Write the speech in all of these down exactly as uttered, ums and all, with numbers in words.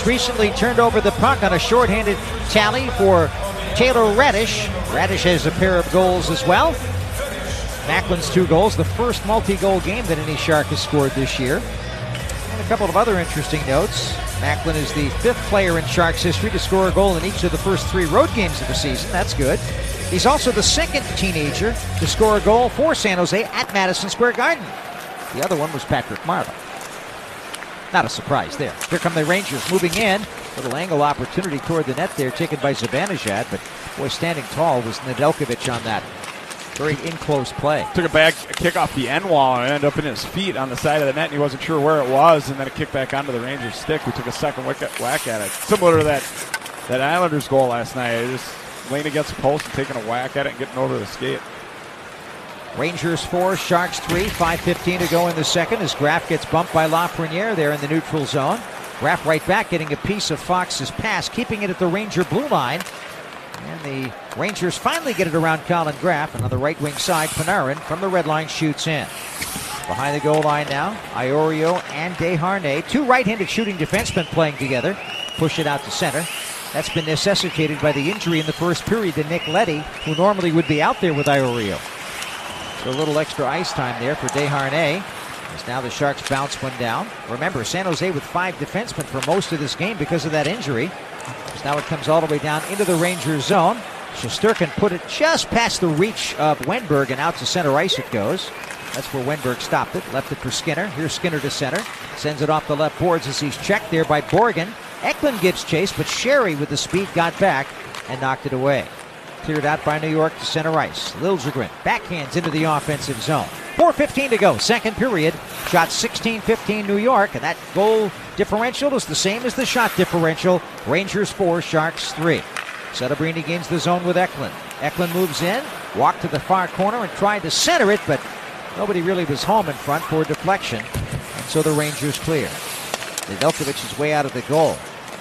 Rangers recently turned over the puck on a shorthanded tally for Taylor Radish. Radish has a pair of goals as well. Macklin's two goals, the first multi-goal game that any Shark has scored this year. And a couple of other interesting notes. Macklin is the fifth player in Sharks history to score a goal in each of the first three road games of the season. That's good. He's also the second teenager to score a goal for San Jose at Madison Square Garden. The other one was Patrick Marleau. Not a surprise there. Here come the Rangers moving in. Little angle opportunity toward the net there taken by Zibanejad, but boy, standing tall was Nedeljkovic on that. Very in-close play. Took a back a kick off the end wall and ended up in his feet on the side of the net, and he wasn't sure where it was, and then a kick back onto the Rangers stick. We took a second whack at it. Similar to that, that Islanders goal last night. Just laying against the post and taking a whack at it and getting over the skate. Rangers four, Sharks three, five fifteen to go in the second as Graf gets bumped by Lafreniere there in the neutral zone. Graf right back getting a piece of Fox's pass, keeping it at the Ranger blue line. And the Rangers finally get it around Colin Graf. And on the right wing side, Panarin from the red line shoots in. Behind the goal line now, Iorio and Desharnais, two right-handed shooting defensemen playing together, push it out to center. That's been necessitated by the injury in the first period to Nick Leddy, who normally would be out there with Iorio. So a little extra ice time there for Desharnais, as now the Sharks bounce one down. Remember, San Jose with five defensemen for most of this game because of that injury. So now it comes all the way down into the Rangers zone. Shesterkin put it just past the reach of Wenberg, and out to center ice it goes. That's where Wenberg stopped it, left it for Skinner. Here's Skinner to center, sends it off the left boards as he's checked there by Borgen. Eklund gives chase, but Sherry with the speed got back and knocked it away. Cleared out by New York to center ice. Liljegren backhands into the offensive zone. four fifteen to go, second period. Shot sixteen fifteen New York, and that goal differential is the same as the shot differential. Rangers four, Sharks three. Celebrini gains the zone with Eklund. Eklund moves in, walked to the far corner and tried to center it, but nobody really was home in front for a deflection, and so the Rangers clear. Nedeljkovic is way out of the goal.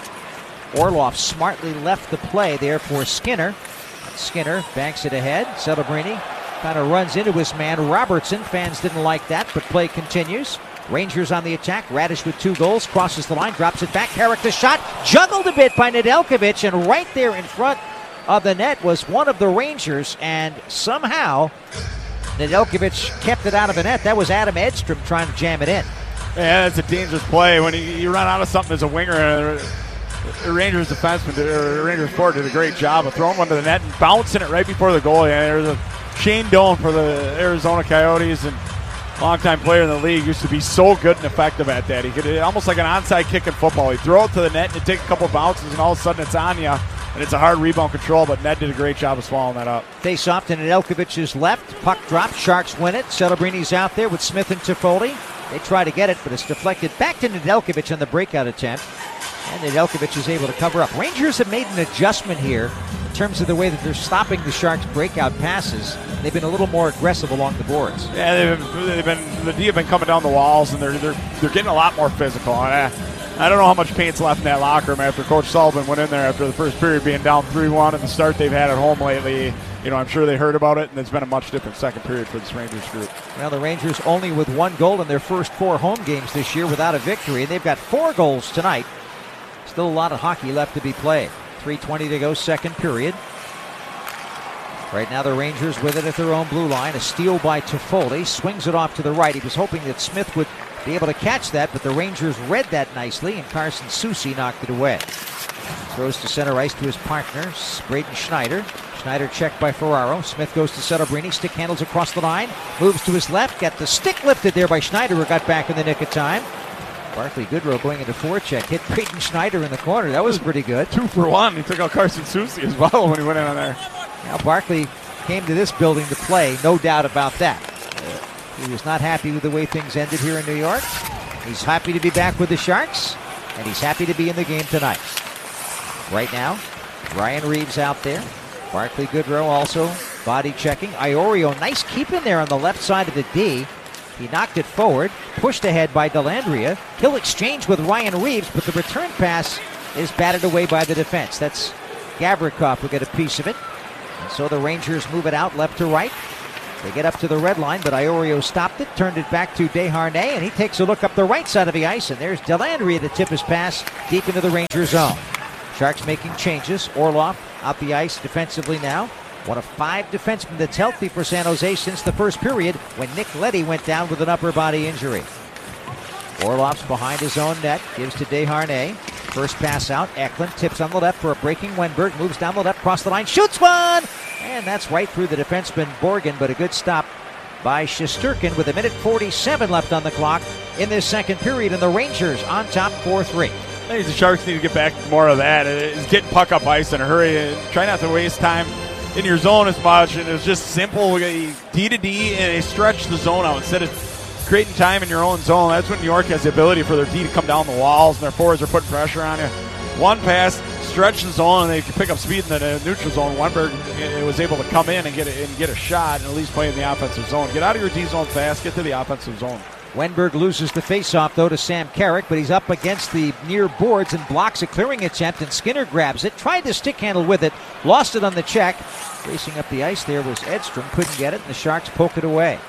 Orlov smartly left the play there for Skinner. Skinner banks it ahead. Celebrini kind of runs into his man Robertson. Fans didn't like that, but play continues. Rangers on the attack. Radish with two goals. Crosses the line. Drops it back. Carrick the shot. Juggled a bit by Nedeljkovic. And right there in front of the net was one of the Rangers. And somehow Nedeljkovic kept it out of the net. That was Adam Edstrom trying to jam it in. Yeah, that's a dangerous play. When you, you run out of something as a winger, uh, the Rangers defenseman, or Rangers forward, did a great job of throwing one to the net and bouncing it right before the goal. Yeah, there's a Shane Doan for the Arizona Coyotes, and longtime player in the league, used to be so good and effective at that. He could, almost like an onside kick in football. He'd throw it to the net and take a couple bounces, and all of a sudden it's on you, and it's a hard rebound control, but Ned did a great job of swallowing that up. Face off to Nedeljkovic's left. Puck drops. Sharks win it. Celebrini's out there with Smith and Toffoli. They try to get it, but it's deflected back to Nedeljkovic on the breakout attempt. And Nedeljkovic is able to cover up. Rangers have made an adjustment here in terms of the way that they're stopping the Sharks' breakout passes. They've been a little more aggressive along the boards. Yeah, they've been, they've been the D have been coming down the walls, and they're they're they're getting a lot more physical. And I, I don't know how much paint's left in that locker room after Coach Sullivan went in there after the first period being down three one, and the start they've had at home lately. You know, I'm sure they heard about it, and it's been a much different second period for this Rangers group. Well, the Rangers only with one goal in their first four home games this year without a victory, and they've got four goals tonight. Still a lot of hockey left to be played. three twenty to go, second period. Right now the Rangers with it at their own blue line. A steal by Toffoli. Swings it off to the right. He was hoping that Smith would be able to catch that, but the Rangers read that nicely, and Carson Soucy knocked it away. Throws to center ice to his partner, Braden Schneider. Schneider checked by Ferraro. Smith goes to Celebrini. Stick handles across the line. Moves to his left. Got the stick lifted there by Schneider, who got back in the nick of time. Barclay Goodrow going into forecheck. Hit Braden Schneider in the corner. That was pretty good. Two for one. He took out Carson Soucy as well when he went in on there. Now Barclay came to this building to play, no doubt about that. He was not happy with the way things ended here in New York. He's happy to be back with the Sharks, and he's happy to be in the game tonight. Right now, Ryan Reeves out there. Barclay Goodrow also body checking. Iorio, nice keep in there on the left side of the D. He knocked it forward, pushed ahead by Dellandrea. He'll exchange with Ryan Reeves, but the return pass is batted away by the defense. That's Gavrikov who get a piece of it. And so the Rangers move it out left to right. They get up to the red line, but Iorio stopped it, turned it back to Desharnais, and he takes a look up the right side of the ice, and there's Delandria to tip his pass deep into the Ranger zone. Sharks making changes. Orlov out the ice defensively now. One of five defensemen that's healthy for San Jose since the first period when Nick Leddy went down with an upper body injury. Orlov's behind his own net, gives to Desharnais. First pass out, Eklund tips on the left for a breaking Wenberg, moves down the left, cross the line, shoots one! And that's right through the defenseman Borgen, but a good stop by Shesterkin with a minute forty-seven left on the clock in this second period, and the Rangers on top four three. I think the Sharks need to get back to more of that. It's getting puck up ice in a hurry. And try not to waste time in your zone as much. And it's just simple D to D, and they stretch the zone out instead of creating time in your own zone. That's when New York has the ability for their D to come down the walls, and their forwards are putting pressure on you. One pass, stretch the zone, and they can pick up speed in the neutral zone. Wenberg was able to come in and get a, and get a shot and at least play in the offensive zone. Get out of your D zone fast, get to the offensive zone. Wenberg loses the faceoff, though, to Sam Carrick, but he's up against the near boards and blocks a clearing attempt, and Skinner grabs it, tried to stick handle with it, lost it on the check. Racing up the ice there was Edstrom, couldn't get it, and the Sharks poke it away.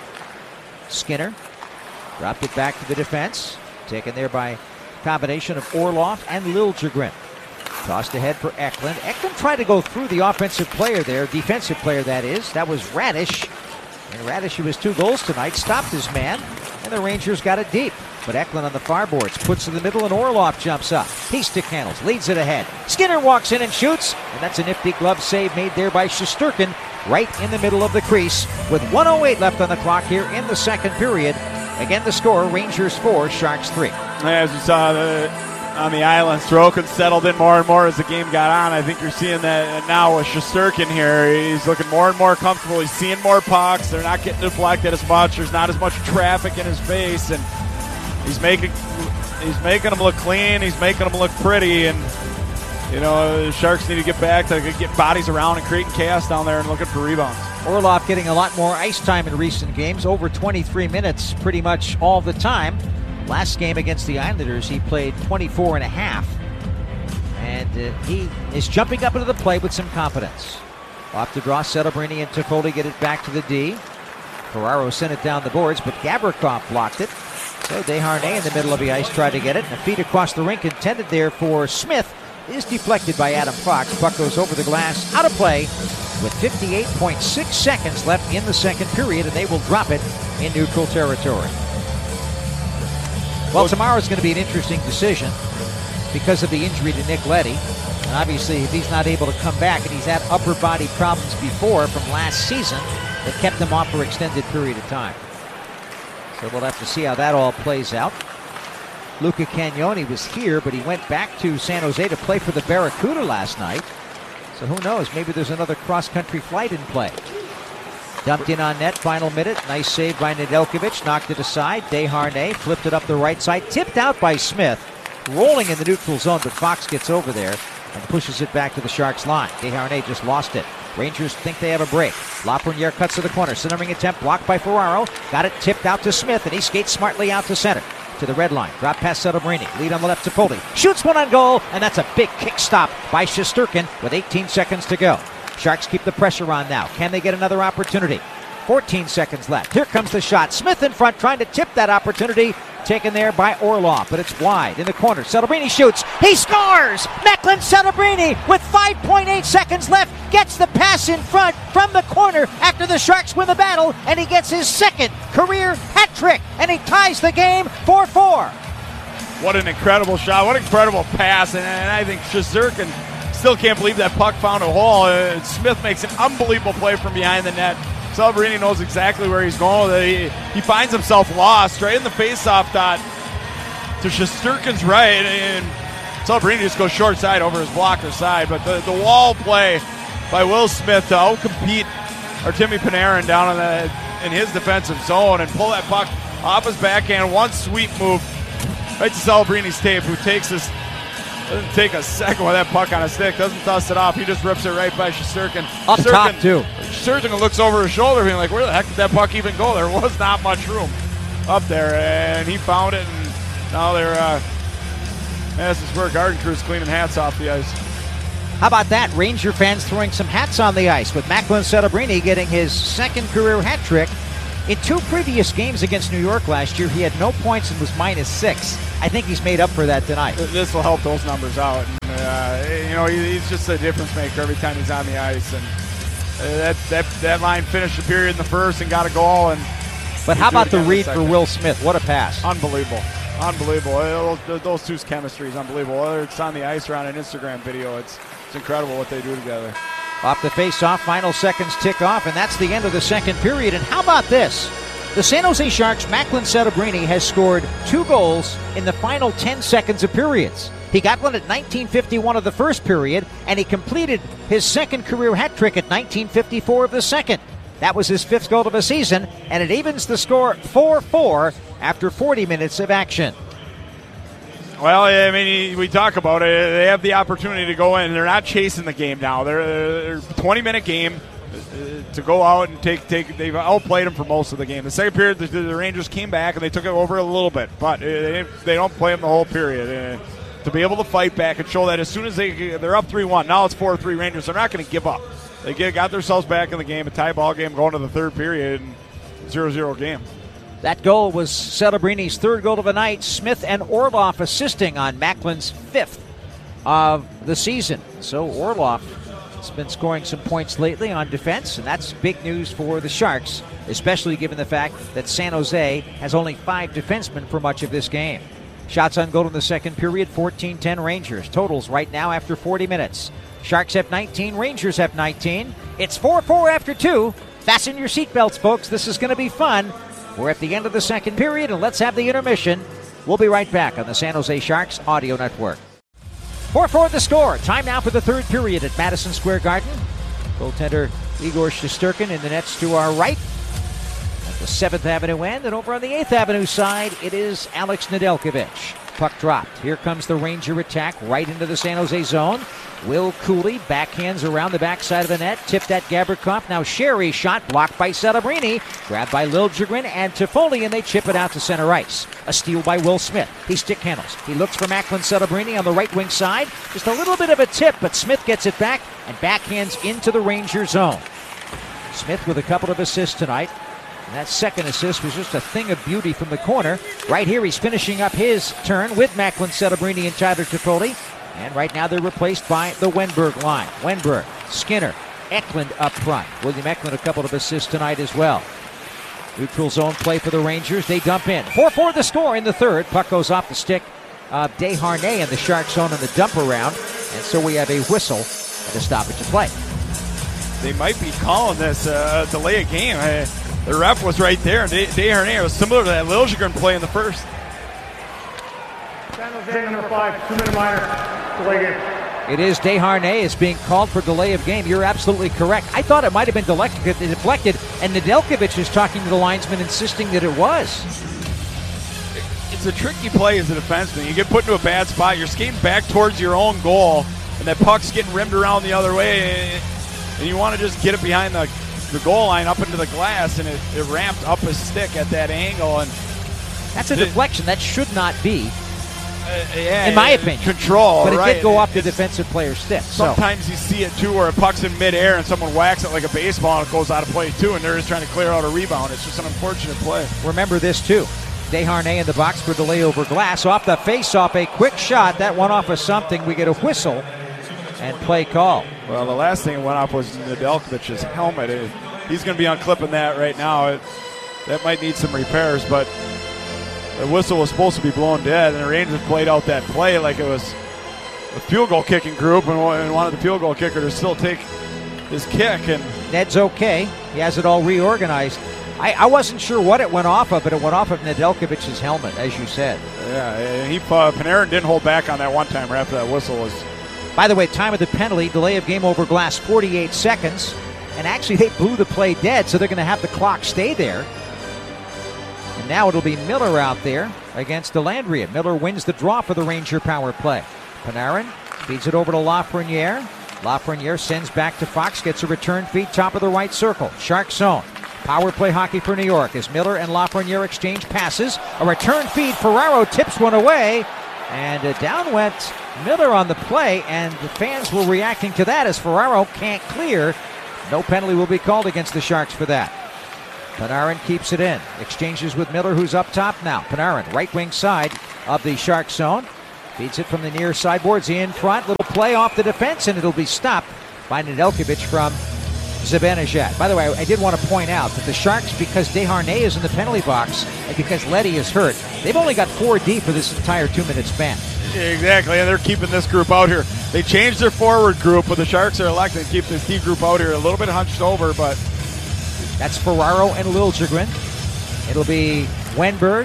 Skinner dropped it back to the defense, taken there by combination of Orlov and Liljegren. Tossed ahead for Eklund. Eklund tried to go through the offensive player there, defensive player that is. That was Radish. And Radish, who has two goals tonight, stopped his man, and the Rangers got it deep. But Eklund on the far boards puts in the middle, and Orlov jumps up. He stick handles, leads it ahead. Skinner walks in and shoots, and that's a nifty glove save made there by Shesterkin right in the middle of the crease with one oh eight left on the clock here in the second period. Again, the score, Rangers four, Sharks three. As you saw the, on the island, Sorokin settled in more and more as the game got on. I think you're seeing that now with Shesterkin here. He's looking more and more comfortable. He's seeing more pucks. They're not getting deflected as much. There's not as much traffic in his face, and he's making he's making them look clean. He's making them look pretty, and you know the Sharks need to get back to get bodies around and creating chaos down there and looking for rebounds. Orlov getting a lot more ice time in recent games, over twenty-three minutes pretty much all the time. Last game against the Islanders, he played twenty-four and a half. And uh, he is jumping up into the play with some confidence. Off the draw, Celebrini and Toffoli get it back to the D. Ferraro sent it down the boards, but Gavrikov blocked it. So Desharnais in the middle of the ice tried to get it. And a feed across the rink intended there for Smith is deflected by Adam Fox. Puck goes over the glass, out of play with fifty-eight point six seconds left in the second period, and they will drop it in neutral territory. Well, tomorrow's going to be an interesting decision because of the injury to Nick Leddy. And obviously, if he's not able to come back, and he's had upper body problems before from last season that kept him off for an extended period of time. So we'll have to see how that all plays out. Luca Cagnoni was here, but he went back to San Jose to play for the Barracuda last night. So who knows? Maybe there's another cross-country flight in play. Dumped in on net, final minute. Nice save by Nedeljkovic. Knocked it aside. Desharnais flipped it up the right side. Tipped out by Smith. Rolling in the neutral zone, but Fox gets over there and pushes it back to the Sharks line. Desharnais just lost it. Rangers think they have a break. Lafreniere cuts to the corner. Centering attempt blocked by Ferraro. Got it tipped out to Smith, and he skates smartly out to center. To the red line. Drop past Celebrini. Lead on the left to Foley. Shoots one on goal, and that's a big kick stop by Shesterkin with eighteen seconds to go. Sharks keep the pressure on now. Can they get another opportunity? fourteen seconds left. Here comes the shot. Smith in front trying to tip that opportunity. Taken there by Orlov, but it's wide in the corner. Celebrini shoots. He scores! Mecklin Celebrini with five point eight seconds left gets the pass in front from the corner after the Sharks win the battle, and he gets his second career hat trick, and he ties the game four four. What an incredible shot. What an incredible pass. And, and I think Shesterkin still can't believe that puck found a hole. Uh, Smith makes an unbelievable play from behind the net. Celebrini knows exactly where he's going with it. He, he finds himself lost right in the faceoff dot to Shesterkin's right, and Celebrini just goes short side over his blocker side. But the, the wall play by Will Smith to outcompete Artemi Panarin down in, the, in his defensive zone and pull that puck off his backhand. One sweep move right to Celebrini's tape, who takes this. Doesn't take a second with that puck on a stick. Doesn't toss it off. He just rips it right by Shesterkin. Up Shesterkin, top, too. Shesterkin looks over his shoulder being like, where the heck did that puck even go? There was not much room up there. And he found it, and now they're uh, Madison Square Garden Crew's cleaning hats off the ice. How about that? Ranger fans throwing some hats on the ice with Macklin Celebrini getting his second career hat trick. In two previous games against New York last year, he had no points and was minus six. I think he's made up for that tonight. This will help those numbers out. And, uh, you know, he's just a difference maker every time he's on the ice. And uh, that, that, that line finished the period in the first and got a goal. And But how about the read for Will Smith? What a pass. Unbelievable. Unbelievable. Those, those two's chemistry is unbelievable. Whether it's on the ice or on an Instagram video, it's, it's incredible what they do together. Off the face-off, final seconds tick off, and that's the end of the second period. And how about this? The San Jose Sharks' Macklin Celebrini has scored two goals in the final ten seconds of periods. He got one at nineteen fifty-one of the first period, and he completed his second career hat trick at nineteen fifty-four of the second. That was his fifth goal of the season, and it evens the score four four after forty minutes of action. Well, I mean, we talk about it. They have the opportunity to go in. They're not chasing the game now. They're a twenty-minute game to go out and take take. They've outplayed them for most of the game. The second period, the, the Rangers came back and they took it over a little bit, but they, they don't play them the whole period. To be able to fight back and show that as soon as they they're up three one, now it's four three Rangers. They're not going to give up. They get, got themselves back in the game, a tie ball game going to the third period, and zero zero game. That goal was Celebrini's third goal of the night. Smith and Orlov assisting on Macklin's fifth of the season. So Orlov has been scoring some points lately on defense, and that's big news for the Sharks, especially given the fact that San Jose has only five defensemen for much of this game. Shots on goal in the second period, fourteen ten Rangers. Totals right now after forty minutes. Sharks have nineteen, Rangers have nineteen. It's four four after two. Fasten your seatbelts, folks. This is going to be fun. We're at the end of the second period, and let's have the intermission. We'll be right back on the San Jose Sharks Audio Network. four four the score. Time now for the third period at Madison Square Garden. Goaltender Igor Shesterkin in the nets to our right. At the seventh Avenue end, and over on the eighth Avenue side, it is Alex Nedeljkovic. Puck dropped. Here comes the Ranger attack right into the San Jose zone. Will Cooley backhands around the backside of the net. Tipped at Gavrikov. Now Sherry shot blocked by Celebrini. Grabbed by Liljegren and Toffoli, and they chip it out to center ice. A steal by Will Smith. He stick handles. He looks for Macklin Celebrini on the right wing side. Just a little bit of a tip, but Smith gets it back and backhands into the Ranger zone. Smith with a couple of assists tonight. And that second assist was just a thing of beauty from the corner. Right here, he's finishing up his turn with Macklin Celebrini and Tyler Toffoli. And right now they're replaced by the Wenberg line. Wenberg, Skinner, Eklund up front. William Eklund a couple of assists tonight as well. Neutral zone play for the Rangers. They dump in. four four the score in the third. Puck goes off the stick of Desharnais in the Shark zone in the dump around. And so we have a whistle and a stoppage of play. They might be calling this a uh, delay of game. I, the ref was right there. De- Desharnais was similar to that Liljegren play in the first. San Jose number five, two-minute minor, delay game. It is Desharnais is being called for delay of game. You're absolutely correct. I thought it might have been deflected, and Nedeljkovic is talking to the linesman, insisting that it was. It's a tricky play as a defenseman. You get put into a bad spot. You're skating back towards your own goal, and that puck's getting rimmed around the other way, and you want to just get it behind the, the goal line up into the glass, and it, it ramped up his stick at that angle. And that's a the, deflection. That should not be. Uh, yeah, in my yeah, opinion. Control, But it right. did go off the it's, defensive player's stick. Sometimes so. you see it, too, where a puck's in midair and someone whacks it like a baseball and it goes out of play, too, and they're just trying to clear out a rebound. It's just an unfortunate play. Remember this, too. Desharnais in the box for delay over glass. Off the face-off, a quick shot. That went off of something. We get a whistle and play call. Well, the last thing that went off was Nedeljkovic's helmet. It, he's going to be unclipping that right now. It, that might need some repairs, but the whistle was supposed to be blown dead, and the Rangers played out that play like it was a field goal kicking group and wanted the field goal kicker to still take his kick. And Ned's okay. He has it all reorganized. I, I wasn't sure what it went off of, but it went off of Nedeljkovic's helmet, as you said. Yeah, he uh, Panarin didn't hold back on that one time right after that whistle was. By the way, time of the penalty, delay of game over glass, forty-eight seconds. And actually, they blew the play dead, so they're going to have the clock stay there. And now it'll be Miller out there against Delandria. Miller wins the draw for the Ranger power play. Panarin feeds it over to Lafreniere. Lafreniere sends back to Fox, gets a return feed, top of the right circle. Shark zone. Power play hockey for New York as Miller and Lafreniere exchange passes. A return feed, Ferraro tips one away. And uh, down went Miller on the play, and the fans were reacting to that as Ferraro can't clear. No penalty will be called against the Sharks for that. Panarin keeps it in. Exchanges with Miller, who's up top now. Panarin, right wing side of the Shark zone. Feeds it from the near sideboards in front. Little play off the defense, and it'll be stopped by Nedeljkovic from Zibanejad. By the way, I did want to point out that the Sharks, because Desharnais is in the penalty box and because Leddy is hurt, they've only got four D for this entire two-minute span. Exactly, and they're keeping this group out here. They changed their forward group, but the Sharks are electing to keep this D group out here a little bit hunched over, but... That's Ferraro and Liljegren. It'll be Wenberg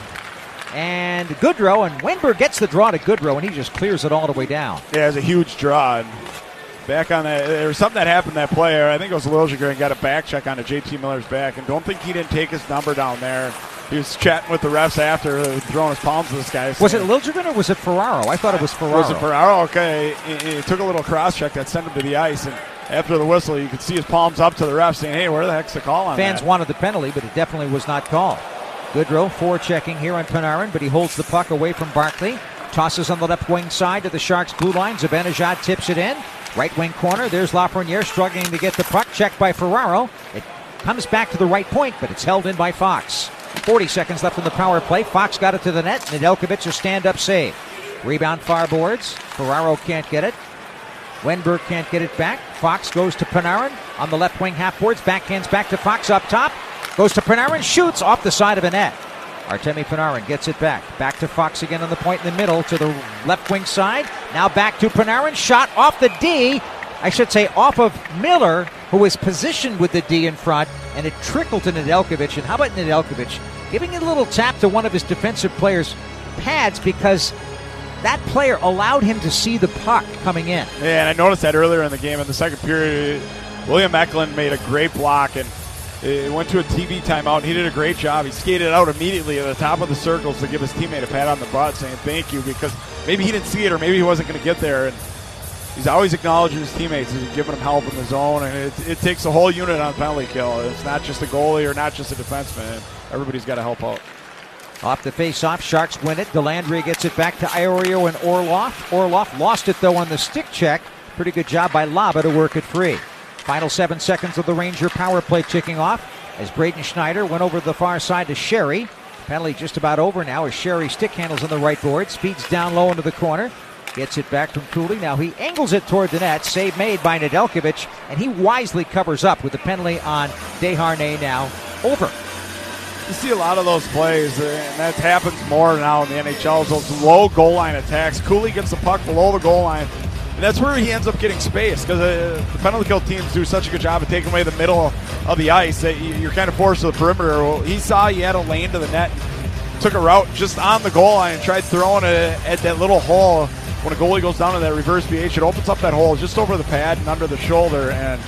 and Goodrow, and Wenberg gets the draw to Goodrow, and he just clears it all the way down. Yeah, it's a huge draw. And back on that, there was something that happened that play. I think it was Liljegren got a back check onto J T Miller's back, and don't think he didn't take his number down there. He was chatting with the refs after, throwing his palms to this guy. Was it Liljegren or was it Ferraro? I thought it was Ferraro. Was it Ferraro? Okay. He, he took a little cross check that sent him to the ice, and after the whistle, you could see his palms up to the ref saying, hey, where the heck's the call on Fans that? wanted the penalty, but it definitely was not called. Goodrow forechecking here on Panarin, but he holds the puck away from Barkley. Tosses on the left wing side to the Sharks' blue line. Zibanejad tips it in. Right wing corner. There's Lafreniere struggling to get the puck. Checked by Ferraro. It comes back to the right point, but it's held in by Fox. forty seconds left in the power play. Fox got it to the net. Nedeljkovic a stand-up save. Rebound far boards. Ferraro can't get it. Wenberg can't get it back. Fox goes to Panarin on the left wing half boards. Backhands back to Fox up top. Goes to Panarin, shoots off the side of a net. Artemi Panarin gets it back. Back to Fox again on the point in the middle to the left wing side. Now back to Panarin. Shot off the D. I should say off of Miller, who is positioned with the D in front, and it trickled to Nedeljkovic. And how about Nedeljkovic giving a little tap to one of his defensive players' pads because that player allowed him to see the puck coming in. Yeah, and I noticed that earlier in the game. In the second period, William Eklund made a great block, and it went to a T V timeout, and he did a great job. He skated out immediately at the top of the circles to give his teammate a pat on the butt saying thank you, because maybe he didn't see it or maybe he wasn't going to get there. And he's always acknowledging his teammates. He's giving them help in the zone, and it, it takes a whole unit on penalty kill. It's not just a goalie or not just a defenseman. Everybody's got to help out. Off the face-off, Sharks win it. Delandry gets it back to Iorio and Orloff. Orloff lost it, though, on the stick check. Pretty good job by Laba to work it free. Final seven seconds of the Ranger power play ticking off as Braden Schneider went over the far side to Sherry. Penalty just about over now as Sherry stick handles on the right board. Speeds down low into the corner. Gets it back from Cooley. Now he angles it toward the net. Save made by Nedeljkovic, and he wisely covers up with the penalty on Desharnais now over. You see a lot of those plays, and that happens more now in the N H L, those low goal line attacks. Cooley gets the puck below the goal line, and that's where he ends up getting space, because uh, the penalty kill teams do such a good job of taking away the middle of the ice that you're kind of forced to the perimeter. Well, he saw he had a lane to the net, took a route just on the goal line and tried throwing it at that little hole. When a goalie goes down to that reverse B H, it opens up that hole just over the pad and under the shoulder, and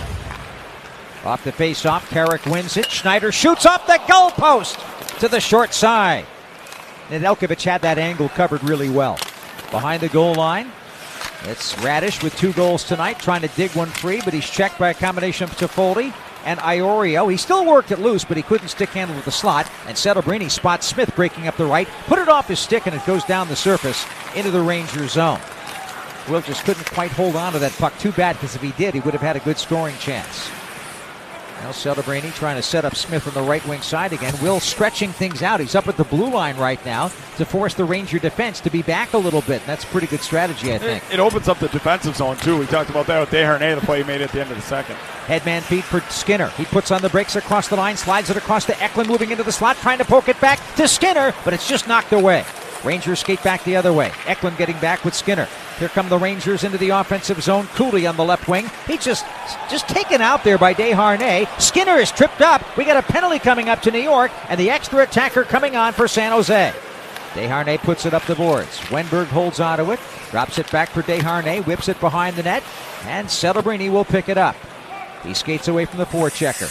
off the face-off, Carrick wins it. Schneider shoots off the goalpost to the short side. Nedeljkovic had that angle covered really well. Behind the goal line, it's Radish with two goals tonight, trying to dig one free, but he's checked by a combination of Toffoli and Iorio. He still worked it loose, but he couldn't stick handle with the slot, and Celebrini spots Smith breaking up the right, put it off his stick, and it goes down the surface into the Ranger zone. Will just couldn't quite hold on to that puck. Too bad, because if he did, he would have had a good scoring chance. Now Celebrini trying to set up Smith on the right wing side again. Will stretching things out. He's up at the blue line right now to force the Ranger defense to be back a little bit. And that's a pretty good strategy, I think. It, it opens up the defensive zone, too. We talked about that with Desharnais, the play he made at the end of the second. Headman feed for Skinner. He puts on the brakes across the line, slides it across to Eklund, moving into the slot, trying to poke it back to Skinner, but it's just knocked away. Rangers skate back the other way. Eklund getting back with Skinner. Here come the Rangers into the offensive zone. Cooley on the left wing. He just just taken out there by Desharnais. Skinner is tripped up. We got a penalty coming up to New York, and the extra attacker coming on for San Jose. Desharnais puts it up the boards. Wenberg holds onto it. Drops it back for Desharnais. Whips it behind the net, and Celebrini will pick it up. He skates away from the forechecker.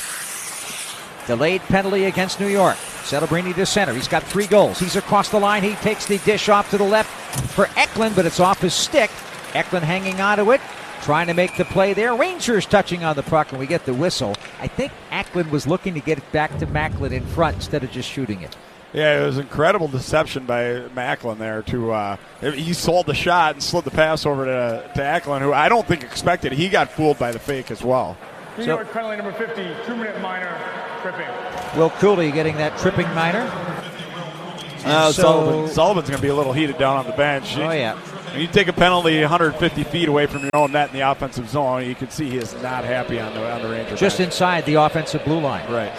Delayed penalty against New York. Celebrini to center. He's got three goals. He's across the line. He takes the dish off to the left for Eklund, but it's off his stick. Eklund hanging onto it, trying to make the play there. Rangers touching on the puck, and we get the whistle. I think Eklund was looking to get it back to Macklin in front instead of just shooting it. Yeah, it was incredible deception by Macklin there. To uh, he sold the shot and slid the pass over to to Eklund, who I don't think expected. He got fooled by the fake as well. New So- York penalty number fifty, two-minute minor, tripping. Will Cooley getting that tripping minor. Uh, So- Sullivan, Sullivan's going to be a little heated down on the bench. Oh, yeah. When you take a penalty one hundred fifty feet away from your own net in the offensive zone, you can see he is not happy on the on the Ranger Just bench. inside the offensive blue line. Right.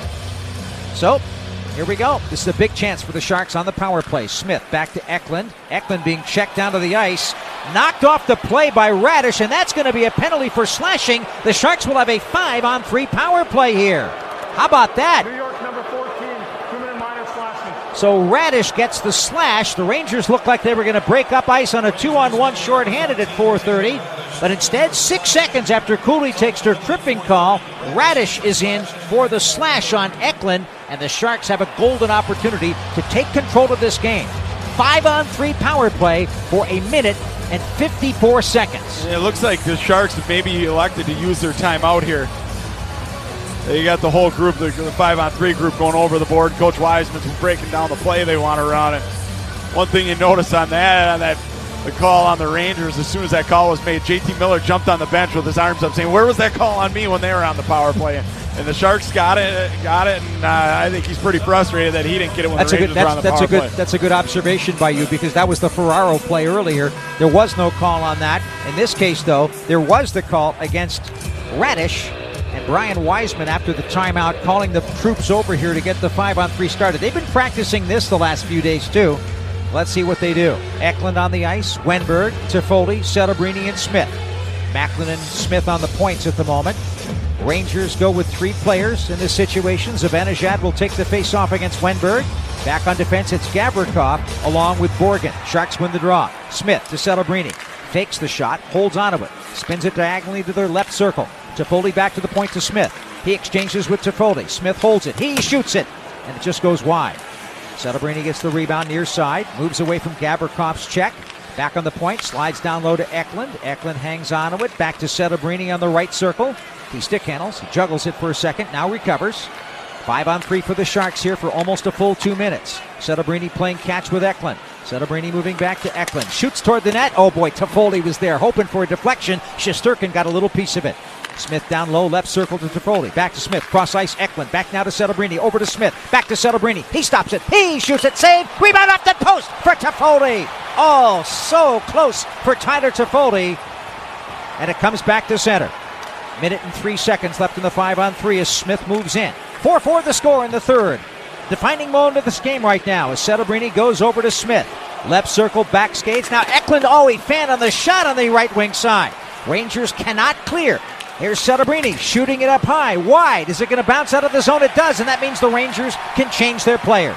So, here we go. This is a big chance for the Sharks on the power play. Smith back to Eklund. Eklund being checked down to the ice. Knocked off the play by Radish, and that's going to be a penalty for slashing. The Sharks will have a five-on-three power play here. How about that? New York number fourteen, two-minute minor slashing. So Radish gets the slash. The Rangers looked like they were going to break up ice on a two-on-one shorthanded at four thirty. But instead, six seconds after Cooley takes their tripping call, Radish is in for the slash on Eklund, and the Sharks have a golden opportunity to take control of this game. Five-on-three power play for a minute and fifty-four seconds. It looks like the Sharks have maybe elected to use their timeout here. You got the whole group, the five-on-three group going over the board. Coach Wiseman's breaking down the play they want to run. And one thing you notice on that, on that the call on the Rangers, as soon as that call was made, J T Miller jumped on the bench with his arms up saying, where was that call on me when they were on the power play? And the Sharks got it, got it, and uh, I think he's pretty frustrated that he didn't get it when That's the a Rangers good. were on That's, the that's power a good. play. That's a good observation by you, because that was the Ferraro play earlier. There was no call on that. In this case, though, there was the call against Radish, and Brian Wiseman, after the timeout, calling the troops over here to get the five-on-three started. They've been practicing this the last few days too. Let's see what they do. Eklund on the ice. Wenberg, Toffoli, Celebrini, and Smith. Macklin and Smith on the points at the moment. Rangers go with three players in this situation. Zibanejad will take the face-off against Wenberg. Back on defense, it's Gavrikov along with Borgen. Sharks win the draw. Smith to Celebrini. Fakes the shot, holds onto it. Spins it diagonally to their left circle. Toffoli back to the point to Smith. He exchanges with Toffoli. Smith holds it. He shoots it, and it just goes wide. Celebrini gets the rebound near side. Moves away from Gavrikov's check. Back on the point. Slides down low to Eklund. Eklund hangs onto it. Back to Celebrini on the right circle. He stick handles. He juggles it for a second. Now recovers. Five on three for the Sharks here for almost a full two minutes. Celebrini playing catch with Eklund. Celebrini moving back to Eklund. Shoots toward the net. Oh boy, Toffoli was there hoping for a deflection. Shesterkin got a little piece of it. Smith down low, left circle to Toffoli. Back to Smith, cross ice, Eklund. Back now to Celebrini, over to Smith. Back to Celebrini. He stops it. He shoots it. Save. Rebound off the post for Toffoli. Oh, so close for Tyler Toffoli. And it comes back to center. Minute and three seconds left in the five on three as Smith moves in. four four the score in the third. Defining moment of this game right now as Celebrini goes over to Smith. Left circle, back skates. Now Eklund, oh, he fanned on the shot on the right wing side. Rangers cannot clear. Here's Celebrini shooting it up high, wide. Is it going to bounce out of the zone? It does, and that means the Rangers can change their players.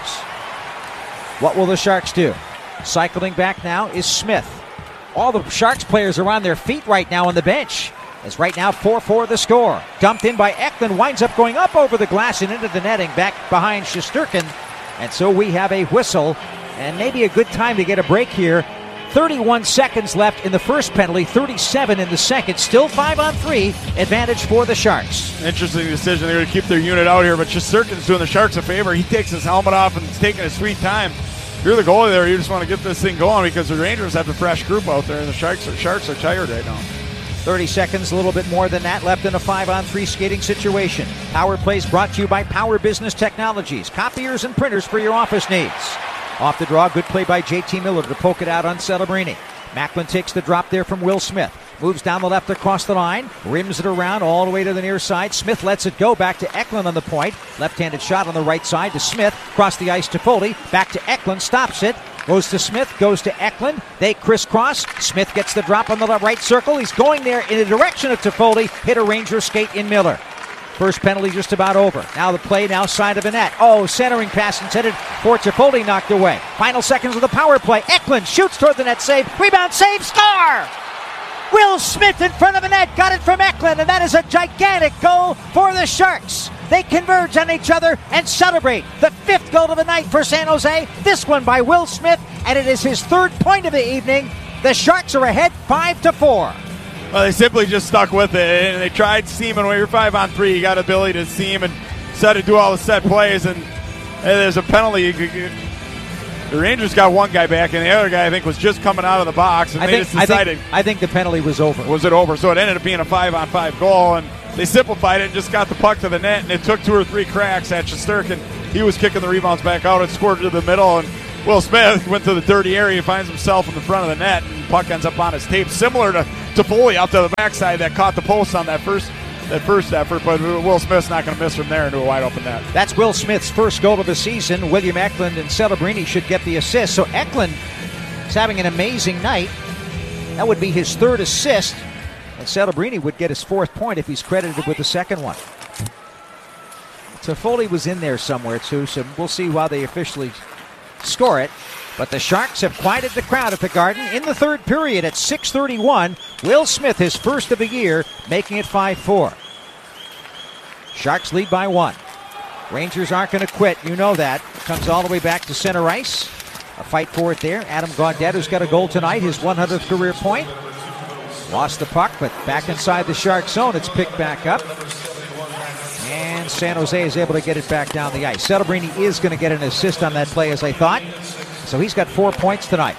What will the Sharks do? Cycling back now is Smith. All the Sharks players are on their feet right now on the bench. As right now four four the score. Dumped in by Eklund, winds up going up over the glass and into the netting, back behind Shesterkin. And so we have a whistle, and maybe a good time to get a break here. thirty-one seconds left in the first penalty, thirty-seven in the second. Still five on three, advantage for the Sharks. Interesting decision. They're going to keep their unit out here, but Shesterkin's doing the Sharks a favor. He takes his helmet off and is taking his sweet time. If you're the goalie there, you just want to get this thing going because the Rangers have a fresh group out there, and the Sharks are, Sharks are tired right now. thirty seconds, a little bit more than that, left in a five on three skating situation. Power plays brought to you by Power Business Technologies. Copiers and printers for your office needs. Off the draw, good play by J T Miller to poke it out on Celebrini. Macklin takes the drop there from Will Smith. Moves down the left across the line. Rims it around all the way to the near side. Smith lets it go back to Eklund on the point. Left-handed shot on the right side to Smith. Across the ice to Foley. Back to Eklund. Stops it. Goes to Smith. Goes to Eklund. They crisscross. Smith gets the drop on the right circle. He's going there in the direction of Toffoli. Hit a Ranger skate in Miller. First penalty just about over. Now the play now side of the net. Oh, centering pass intended for Toffoli, knocked away. Final seconds of the power play. Eklund shoots toward the net, save. Rebound, save, score! Will Smith in front of the net, got it from Eklund, and that is a gigantic goal for the Sharks. They converge on each other and celebrate the fifth goal of the night for San Jose. This one by Will Smith, and it is his third point of the evening. The Sharks are ahead five to four. Well, they simply just stuck with it, and they tried seaming. When you're five on three, you got ability to seam and set to do all the set plays, and there's a penalty. The Rangers got one guy back, and the other guy, I think, was just coming out of the box, and I they think, just decided. I think, I think the penalty was over. Was it over? So it ended up being a five-on-five goal, and they simplified it and just got the puck to the net, and it took two or three cracks at Shesterkin. He was kicking the rebounds back out and scored to the middle, and Will Smith went to the dirty area, finds himself in the front of the net, and the puck ends up on his tape, similar to, to Foley out to the backside that caught the post on that first that first effort, but Will Smith's not going to miss from there into a wide-open net. That's Will Smith's first goal of the season. William Eklund and Celebrini should get the assist. So Eklund is having an amazing night. That would be his third assist, and Celebrini would get his fourth point if he's credited with the second one. Toffoli was in there somewhere, too, so we'll see why they officially score it. But the Sharks have quieted the crowd at the Garden in the third period at six thirty-one. Will Smith, his first of the year, making it five four. Sharks lead by one. Rangers aren't going to quit. You know that. Comes all the way back to center ice. A fight for it there. Adam Gaudette, who's got a goal tonight, his one hundredth career point. Lost the puck, but back inside the Sharks zone. It's picked back up. And San Jose is able to get it back down the ice. Celebrini is going to get an assist on that play, as I thought. So he's got four points tonight.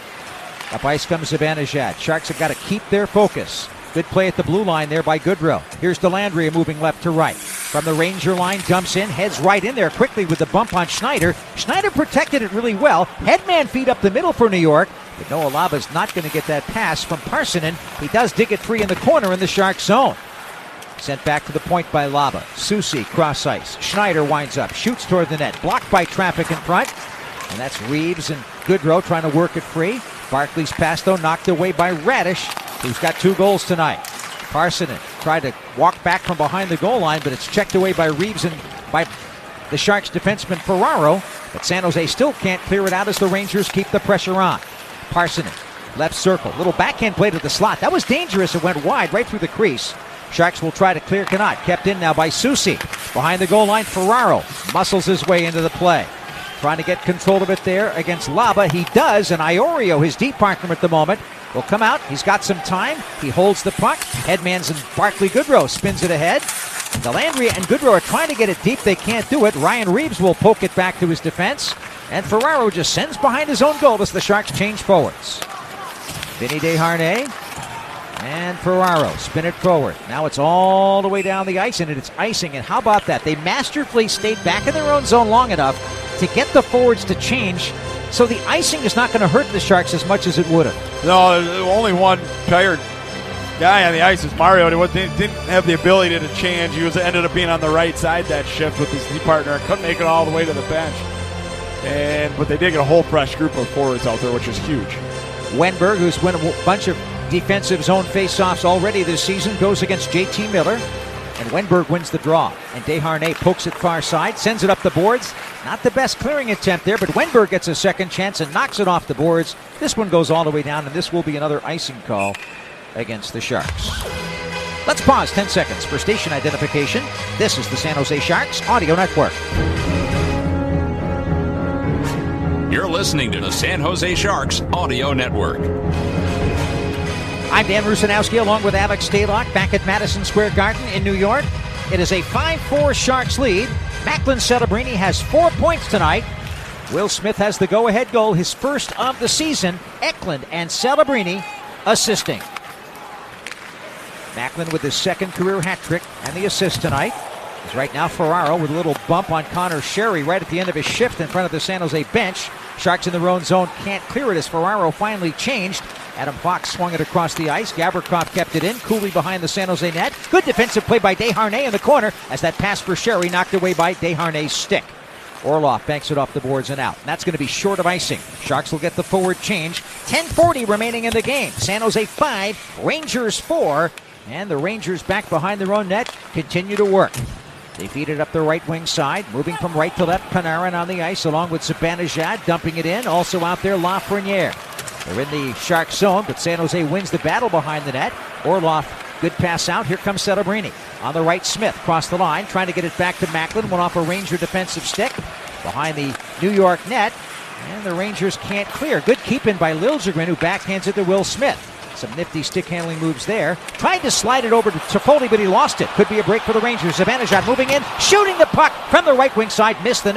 Up ice comes Zibanejad. Sharks have got to keep their focus. Good play at the blue line there by Goodrow. Here's Dellandrea moving left to right. From the Ranger line, jumps in, heads right in there quickly with the bump on Schneider. Schneider protected it really well. Headman feed up the middle for New York. But Noah Laba's not going to get that pass from Parssinen. He does dig it free in the corner in the Sharks zone. Sent back to the point by Laba. Soucy cross ice. Schneider winds up, shoots toward the net. Blocked by traffic in front. And that's Reeves and Goodrow trying to work it free. Barkley's pass, though, knocked away by Radish, who's got two goals tonight. Parssinen tried to walk back from behind the goal line, but it's checked away by Reeves and by the Sharks defenseman Ferraro. But San Jose still can't clear it out as the Rangers keep the pressure on. Parssinen, left circle, little backhand play to the slot. That was dangerous. It went wide right through the crease. Sharks will try to clear, cannot. Kept in now by Soucy. Behind the goal line, Ferraro muscles his way into the play. Trying to get control of it there against Laba. He does, and Iorio, his deep partner at the moment, will come out. He's got some time. He holds the puck. Headmans and Barclay Goodrow spins it ahead. Dellandrea and Goodrow are trying to get it deep. They can't do it. Ryan Reeves will poke it back to his defense. And Ferraro just sends behind his own goal as the Sharks change forwards. Vinny Desharnais and Ferraro spin it forward. Now it's all the way down the ice, and it's icing. And how about that? They masterfully stayed back in their own zone long enough to get the forwards to change, so the icing is not going to hurt the Sharks as much as it would have. No, there's only one tired guy on the ice is Mario. He didn't have the ability to change. He was ended up being on the right side that shift with his deep partner. Couldn't make it all the way to the bench. And but they did get a whole fresh group of forwards out there, which is huge. Wenberg, who's won a bunch of defensive zone faceoffs already this season, goes against J T Miller. And Wenberg wins the draw. And Desharnais pokes it far side, sends it up the boards. Not the best clearing attempt there, but Wenberg gets a second chance and knocks it off the boards. This one goes all the way down, and this will be another icing call against the Sharks. Let's pause ten seconds for station identification. This is the San Jose Sharks Audio Network. You're listening to the San Jose Sharks Audio Network. I'm Dan Rusanowski along with Alex Stalock back at Madison Square Garden in New York. It is a five four Sharks lead. Macklin Celebrini has four points tonight. Will Smith has the go-ahead goal, his first of the season. Eklund and Celebrini assisting. Macklin with his second career hat trick and the assist tonight. As right now Ferraro with a little bump on Connor Sherry right at the end of his shift in front of the San Jose bench. Sharks in their own zone can't clear it as Ferraro finally changed. Adam Fox swung it across the ice. Gavrikov kept it in. Cooley behind the San Jose net. Good defensive play by Desharnais in the corner as that pass for Sherry knocked away by Desharnais' stick. Orloff banks it off the boards and out. And that's going to be short of icing. Sharks will get the forward change. ten forty remaining in the game. San Jose five, Rangers four. And the Rangers back behind their own net continue to work. They feed it up the right wing side. Moving from right to left, Panarin on the ice along with Zibanejad dumping it in. Also out there, Lafreniere. They're in the Sharks zone, but San Jose wins the battle behind the net. Orloff, good pass out. Here comes Celebrini. On the right, Smith across the line, trying to get it back to Macklin. Went off a Ranger defensive stick behind the New York net. And the Rangers can't clear. Good keep in by Liljegren, who backhands it to Will Smith. Some nifty stick handling moves there. Tried to slide it over to Toffoli, but he lost it. Could be a break for the Rangers. Zibanejad moving in, shooting the puck from the right wing side, missed the net.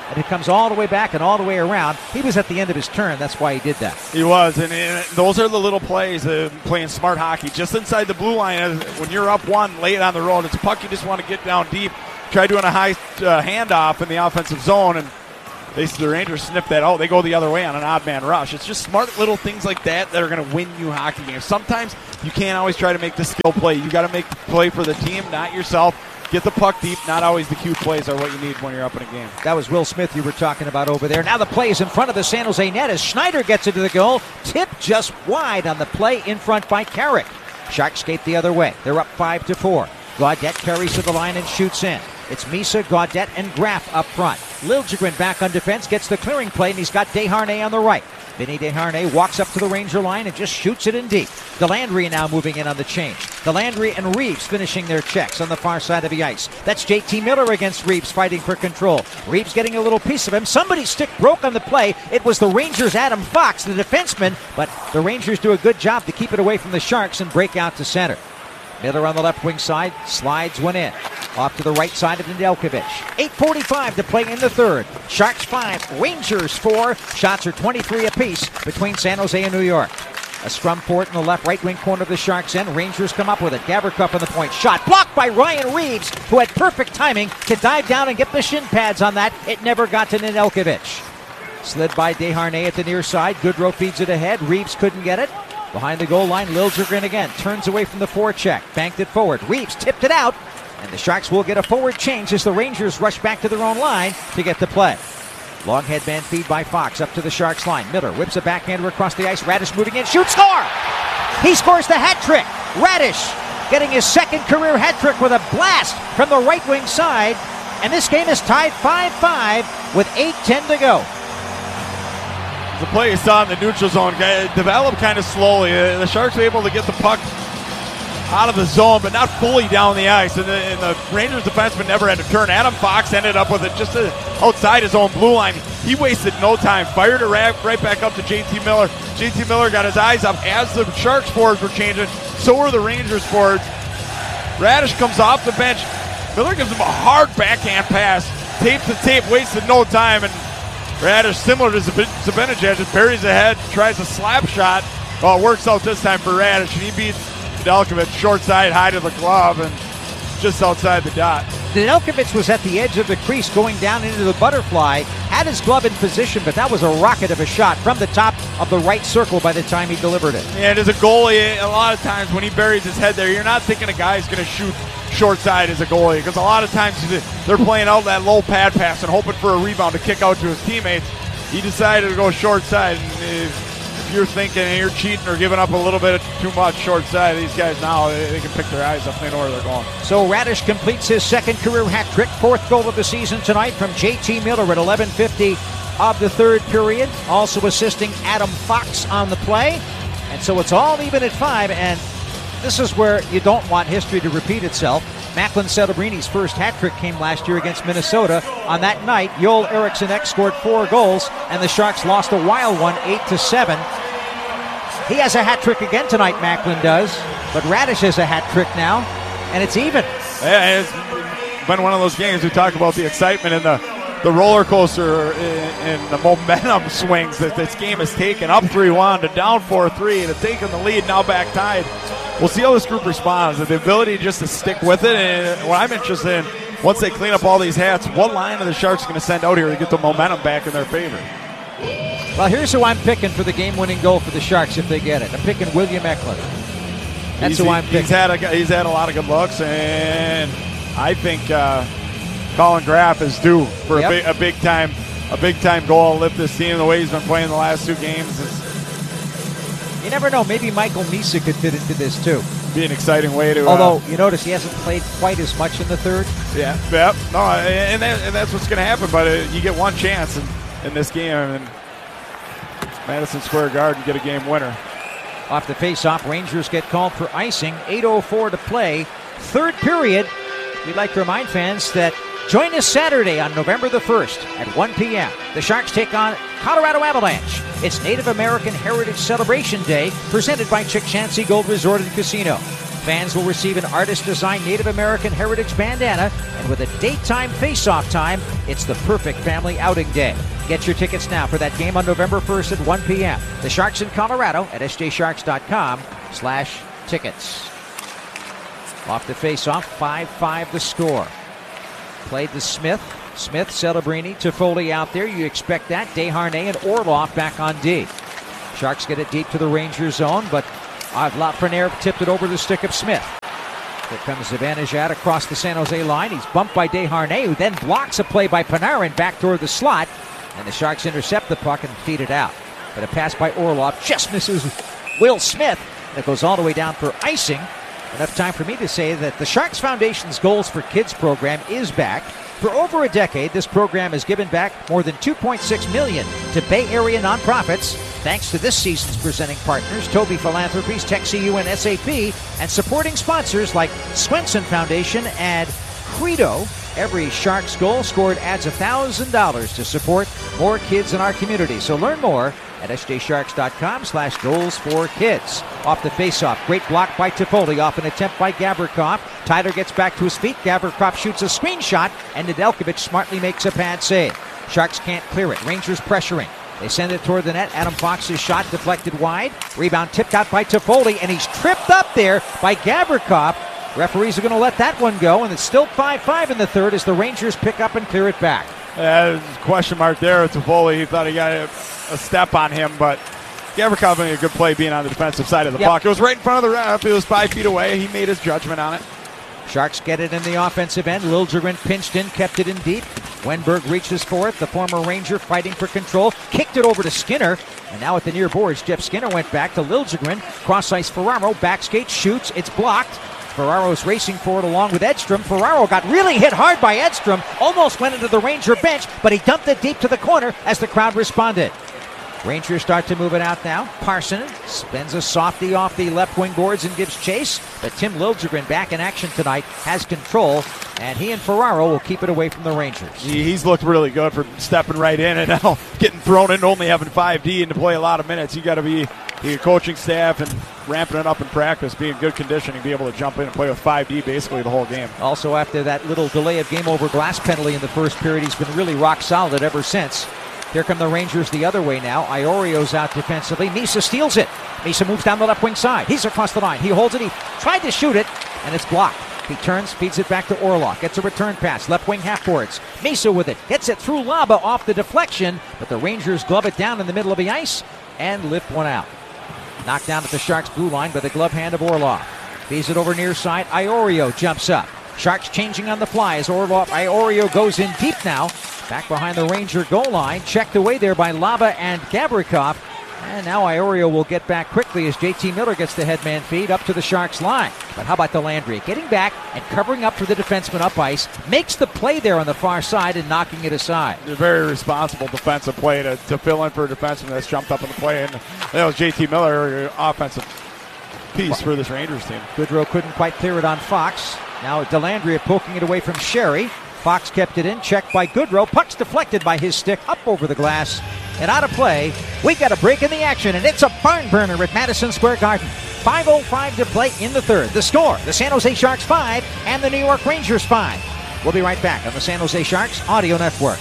and it comes all the way back and all the way around. He was at the end of his turn. That's why he did that. He was, and, and those are the little plays of playing smart hockey. Just inside the blue line, when you're up one, lay it on the road. It's a puck you just want to get down deep. Try doing a high uh, handoff in the offensive zone, and they, the Rangers snip that out. They go the other way on an odd man rush. It's just smart little things like that that are going to win you hockey games. Sometimes you can't always try to make the skill play. You got to make the play for the team, not yourself. Get the puck deep. Not always the cute plays are what you need when you're up in a game. That was Will Smith you were talking about over there. Now the play is in front of the San Jose net as Schneider gets into the goal. Tipped just wide on the play in front by Carrick. Sharks skate the other way. They're up five to four. Gaudette carries to the line and shoots in. It's Misa, Gaudette, and Graf up front. Liljegren back on defense, gets the clearing play, and he's got Desharnais on the right. Vinny Desharnais walks up to the Ranger line and just shoots it in deep. Delandry now moving in on the change. Delandry and Reeves finishing their checks on the far side of the ice. That's J T Miller against Reeves fighting for control. Reeves getting a little piece of him. Somebody's stick broke on the play. It was the Rangers' Adam Fox, the defenseman, but the Rangers do a good job to keep it away from the Sharks and break out to center. Miller on the left wing side, slides one in. Off to the right side of Nedeljkovic. eight forty-five to play in the third. Sharks five, Rangers four. Shots are twenty-three apiece between San Jose and New York. A scrum for it in the left right wing corner of the Sharks end. Rangers come up with it. Gavrikov on the point. Shot blocked by Ryan Reeves, who had perfect timing to dive down and get the shin pads on that. It never got to Nedeljkovic. Slid by Desharnais at the near side. Goodrow feeds it ahead. Reeves couldn't get it. Behind the goal line, Liljegren again turns away from the forecheck, banked it forward. Reeves tipped it out, and the Sharks will get a forward change as the Rangers rush back to their own line to get the play. Long headband feed by Fox up to the Sharks line. Miller whips a backhander across the ice. Radish moving in, shoots, score! He scores the hat trick. Radish getting his second career hat trick with a blast from the right wing side, and this game is tied five five with eight ten to go. The play you saw in the neutral zone developed kind of slowly. The Sharks were able to get the puck out of the zone, but not fully down the ice. And the, and the Rangers defenseman never had to turn. Adam Fox ended up with it just outside his own blue line. He wasted no time. Fired it right, right back up to J T Miller. J T Miller got his eyes up as the Sharks forwards were changing. So were the Rangers forwards. Radish comes off the bench. Miller gives him a hard backhand pass. Tapes the tape, wasted no time, and Radish, similar to Zibanejad, just buries ahead, tries a slap shot. Well, it works out this time for Radish, and he beats Nedeljkovic short side, high to the glove, and just outside the dot. Nedeljkovic was at the edge of the crease going down into the butterfly, had his glove in position, but that was a rocket of a shot from the top of the right circle by the time he delivered it. And as a goalie, a lot of times when he buries his head there, you're not thinking a guy's going to shoot short side as a goalie, because a lot of times they're playing out that low pad pass and hoping for a rebound to kick out to his teammates. He decided to go short side, and if, if you're thinking and you're cheating or giving up a little bit of too much short side, these guys now, they, they can pick their eyes up, they know where they're going. So Radish completes his second career hat trick, fourth goal of the season tonight from J T Miller at eleven fifty of the third period, also assisting Adam Fox on the play. And so it's all even at five, and this is where you don't want history to repeat itself. Macklin Celebrini's first hat trick came last year against Minnesota. On that night, Joel Eriksson Ek scored four goals, and the Sharks lost a wild one, eight to seven. He has a hat trick again tonight, Macklin does, but Radish has a hat trick now, and it's even. Yeah, it's been one of those games we talk about the excitement and the the roller coaster and the momentum swings that this game has taken. Up three one to down four three to taking the lead, now back tied. We'll see how this group responds. The ability just to stick with it, and what I'm interested in, once they clean up all these hats, what line are the Sharks going to send out here to get the momentum back in their favor? Well, here's who I'm picking for the game-winning goal for the Sharks if they get it. I'm picking William Eklund. That's he's, who I'm picking. He's had, a, he's had a lot of good looks, and I think uh, Colin Graf is due for yep. a, big, a big time, a big time goal to lift this team the way he's been playing the last two games. It's, You never know. Maybe Michael Misa could fit into this, too. Be an exciting way to... Although, uh, you notice he hasn't played quite as much in the third. Yeah, yeah. No, and, that, and that's what's going to happen. But uh, you get one chance in, in this game, and Madison Square Garden get a game winner. Off the face-off, Rangers get called for icing. eight oh four to play. Third period. We'd like to remind fans that join us Saturday on November the first at one p.m. The Sharks take on Colorado Avalanche. It's Native American Heritage Celebration Day, presented by Chick Chansey Gold Resort and Casino. Fans will receive an artist-designed Native American heritage bandana, and with a daytime face-off time, it's the perfect family outing day. Get your tickets now for that game on November first at one p.m. The Sharks in Colorado at s j sharks dot com slash tickets. Off the face-off, five five the score. Played to Smith. Smith, Celebrini, Toffoli out there. You expect that. Desharnais and Orlov back on D. Sharks get it deep to the Ranger zone, but Lafreniere tipped it over the stick of Smith. Here comes Zibanejad across the San Jose line. He's bumped by Desharnais, who then blocks a play by Panarin back toward the slot. And the Sharks intercept the puck and feed it out. But a pass by Orlov just misses Will Smith. And it goes all the way down for icing. Enough time for me to say that the Sharks Foundation's Goals for Kids program is back. For over a decade, this program has given back more than two point six million dollars to Bay Area nonprofits, thanks to this season's presenting partners, Toby Philanthropies, TechCU, and S A P, and supporting sponsors like Swenson Foundation and Credo. Every Sharks goal scored adds one thousand dollars to support more kids in our community. So learn more at s j sharks dot com slash goals for kids. Off the faceoff, great block by Toffoli off an attempt by Gavrikov. Tyler gets back to his feet. Gavrikov shoots a screenshot, and Nedeljkovic smartly makes a pad save. Sharks can't clear it. Rangers pressuring. They send it toward the net. Adam Fox's shot deflected wide. Rebound tipped out by Toffoli, and he's tripped up there by Gavrikov. Referees are going to let that one go, and it's still five five in the third as the Rangers pick up and clear it back. Uh, question mark there with Toffoli. He thought he got a, a step on him, but Gavrikov made a good play being on the defensive side of the yep. puck. It was right in front of the ref. It was five feet away. He made his judgment on it. Sharks get it in the offensive end. Liljegren pinched in, kept it in deep. Wenberg reaches for it. The former Ranger fighting for control. Kicked it over to Skinner. And now at the near boards, Jeff Skinner went back to Liljegren. Cross-ice Ferraro. Backskate shoots. It's blocked. Ferraro's racing for it along with Edstrom. Ferraro got really hit hard by Edstrom. Almost went into the Ranger bench, but he dumped it deep to the corner as the crowd responded. Rangers start to move it out now. Parson spins a softie off the left wing boards and gives chase. But Tim Liljegren back in action tonight, has control, and he and Ferraro will keep it away from the Rangers. He's looked really good for stepping right in and now getting thrown in, only having five D and to play a lot of minutes. You got to be the coaching staff and ramping it up in practice, be in good conditioning, be able to jump in and play with five D basically the whole game. Also, after that little delay of game over glass penalty in the first period, he's been really rock solid ever since. Here come the Rangers the other way now. Iorio's out defensively. Misa steals it. Misa moves down the left wing side. He's across the line. He holds it. He tried to shoot it, and it's blocked. He turns, feeds it back to Orlov. Gets a return pass. Left wing half boards. Misa with it. Gets it through Laba off the deflection, but the Rangers glove it down in the middle of the ice and lift one out. Knocked down at the Sharks' blue line by the glove hand of Orlov. Feeds it over near side. Iorio jumps up. Sharks changing on the fly as Orlov. Iorio goes in deep now. Back behind the Ranger goal line. Checked away there by Laba and Gavrikov. And now Iorio will get back quickly as J T Miller gets the headman feed up to the Sharks line. But how about Delandry? Getting back and covering up for the defenseman up ice. Makes the play there on the far side and knocking it aside. A very responsible defensive play to, to fill in for a defenseman that's jumped up in the play. And that was J T Miller, offensive piece for this Rangers team. Goodrow couldn't quite clear it on Fox. Now Delandry poking it away from Sherry. Fox kept it in, checked by Goodrow. Puck's deflected by his stick up over the glass and out of play. We got a break in the action, and it's a barn burner at Madison Square Garden. five oh five to play in the third. The score, the San Jose Sharks five and the New York Rangers five. We'll be right back on the San Jose Sharks Audio Network.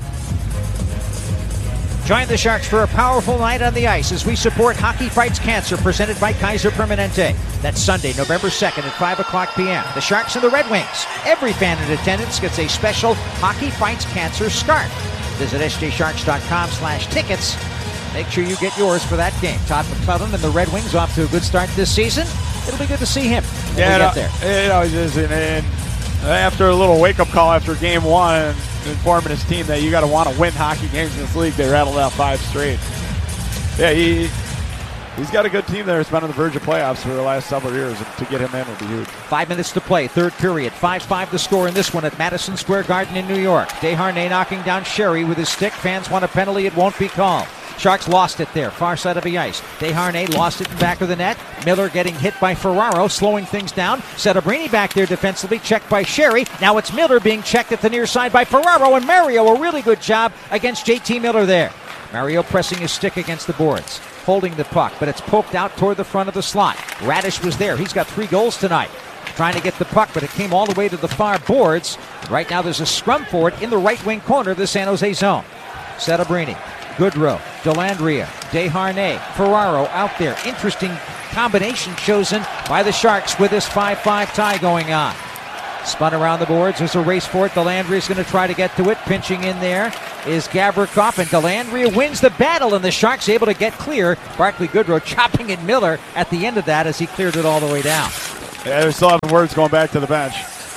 Join the Sharks for a powerful night on the ice as we support Hockey Fights Cancer, presented by Kaiser Permanente. That's Sunday, November second at five o'clock p.m. The Sharks and the Red Wings. Every fan in attendance gets a special Hockey Fights Cancer scarf. Visit s j sharks dot com slash tickets. Make sure you get yours for that game. Todd McClellan and the Red Wings off to a good start this season. It'll be good to see him when yeah, we get there. It always is. And, and after a little wake-up call after game one, informing his team that you got to want to win hockey games in this league, they rattled out five straight. Yeah, he, he's got a good team there. It's been on the verge of playoffs for the last several years, and to get him in would be huge. Five minutes to play, third period. five five the score in this one at Madison Square Garden in New York. Desharnais knocking down Sherry with his stick. Fans want a penalty. It won't be called. Sharks lost it there, far side of the ice. Desharnais lost it in back of the net. Miller getting hit by Ferraro, slowing things down. Celebrini back there defensively, checked by Sherry. Now it's Miller being checked at the near side by Ferraro, and Mario, a really good job against J T Miller there. Mario pressing his stick against the boards, holding the puck, but it's poked out toward the front of the slot. Radish was there. He's got three goals tonight. Trying to get the puck, but it came all the way to the far boards. Right now there's a scrum for it in the right wing corner of the San Jose zone. Settabrini, Goodrow, Dellandrea, Desharnais, Ferraro out there. Interesting combination chosen by the Sharks with this five five tie going on. Spun around the boards. There's a race for it. Dellandrea is going to try to get to it. Pinching in there is Gavrikov, and Dellandrea wins the battle, and the Sharks able to get clear. Barclay Goodrow chopping at Miller at the end of that as he cleared it all the way down. Yeah, there's still having words going back to the bench.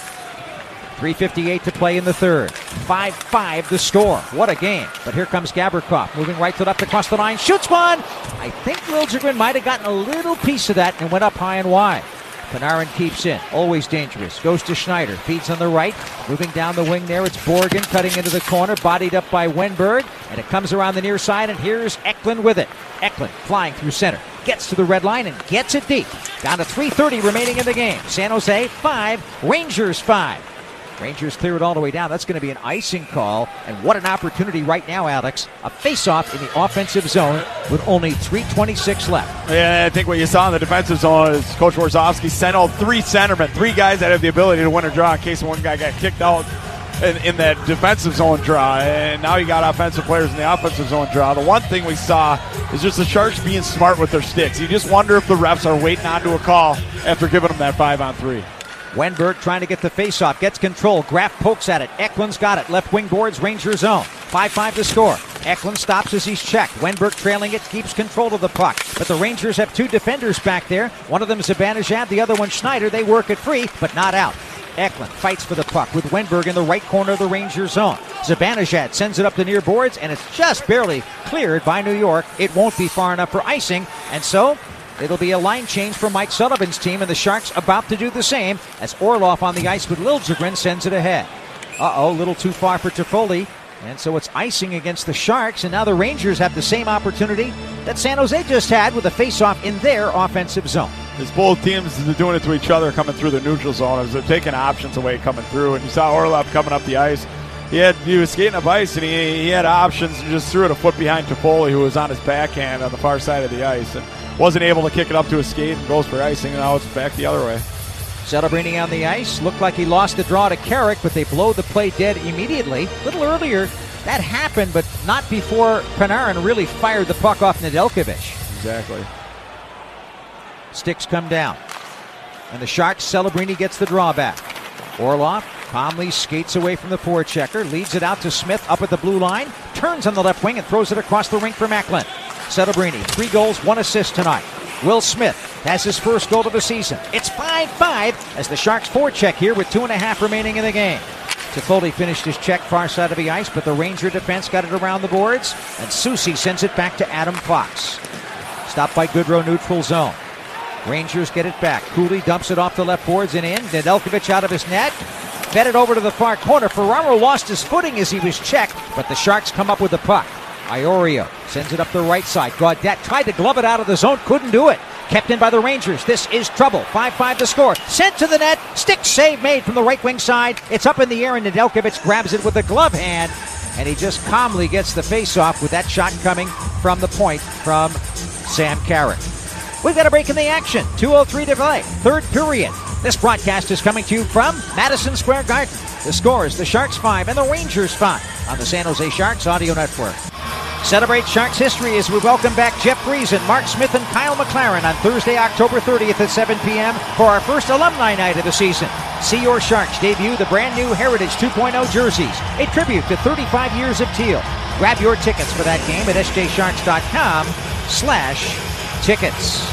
three fifty-eight to play in the third. five five the score. What a game. But here comes Gavrikov, moving right to left across the line. Shoots one! I think Liljegren might have gotten a little piece of that and went up high and wide. Panarin keeps in. Always dangerous. Goes to Schneider. Feeds on the right. Moving down the wing there. It's Borgen cutting into the corner. Bodied up by Wenberg. And it comes around the near side. And here's Eklund with it. Eklund flying through center. Gets to the red line and gets it deep. Down to three thirty remaining in the game. San Jose five. Rangers five. Rangers clear it all the way down. That's going to be an icing call. And what an opportunity right now, Alex. A face-off in the offensive zone with only three twenty-six left. Yeah, I think what you saw in the defensive zone is Coach Warsofsky sent all three centermen, three guys that have the ability to win or draw in case one guy got kicked out in, in that defensive zone draw. And now you got offensive players in the offensive zone draw. The one thing we saw is just the Sharks being smart with their sticks. You just wonder if the refs are waiting on to a call after giving them that five-on-three. Wenberg trying to get the faceoff, gets control. Graf pokes at it. Eklund's got it. Left wing boards, Ranger zone. five five to score. Eklund stops as he's checked. Wenberg trailing it, keeps control of the puck. But the Rangers have two defenders back there. One of them is Zibanejad, the other one Schneider. They work it free, but not out. Eklund fights for the puck with Wenberg in the right corner of the Ranger zone. Zibanejad sends it up the near boards, and it's just barely cleared by New York. It won't be far enough for icing, and so it'll be a line change for Mike Sullivan's team, and the Sharks about to do the same as Orlov on the ice with Liljegren sends it ahead. Uh-oh, a little too far for Toffoli, and so it's icing against the Sharks, and now the Rangers have the same opportunity that San Jose just had with a face-off in their offensive zone. As both teams are doing it to each other coming through the neutral zone, as they're taking options away coming through, and you saw Orlov coming up the ice. He had he was skating up ice, and he, he had options and just threw it a foot behind Toffoli, who was on his backhand on the far side of the ice, and wasn't able to kick it up to his skate and goes for icing, and now it's back the other way. Settabrini on the ice. Looked like he lost the draw to Carrick, but they blow the play dead immediately. A little earlier, that happened, but not before Panarin really fired the puck off Nedeljkovic. Exactly. Sticks come down. And the Sharks, Celebrini gets the draw back. Orlov calmly skates away from the forechecker, leads it out to Smith up at the blue line, turns on the left wing and throws it across the rink for Macklin. Settabrini, three goals, one assist tonight. Will Smith has his first goal of the season. It's five five as the Sharks forecheck here with two and a half remaining in the game. Toffoli finished his check far side of the ice, but the Ranger defense got it around the boards, and Soucy sends it back to Adam Fox. Stopped by Goodrow, neutral zone. Rangers get it back. Cooley dumps it off the left boards and in. Nedeljkovic out of his net. Fed it over to the far corner. Ferraro lost his footing as he was checked, but the Sharks come up with the puck. Iorio sends it up the right side. Gaudette tried to glove it out of the zone, couldn't do it. Kept in by the Rangers. This is trouble. five five to score. Sent to the net. Stick save made from the right wing side. It's up in the air, and Nedeljkovic grabs it with the glove hand, and he just calmly gets the face-off with that shot coming from the point from Sam Carrick. We've got a break in the action. two oh three to play. Third period. This broadcast is coming to you from Madison Square Garden. The score is the Sharks five and the Rangers five on the San Jose Sharks Audio Network. Celebrate Sharks history as we welcome back Jeff Friesen, Mark Smith, and Kyle McLaren on Thursday, October thirtieth at seven p.m. for our first alumni night of the season. See your Sharks debut the brand new Heritage two point oh jerseys, a tribute to thirty-five years of teal. Grab your tickets for that game at s j sharks dot com slash tickets.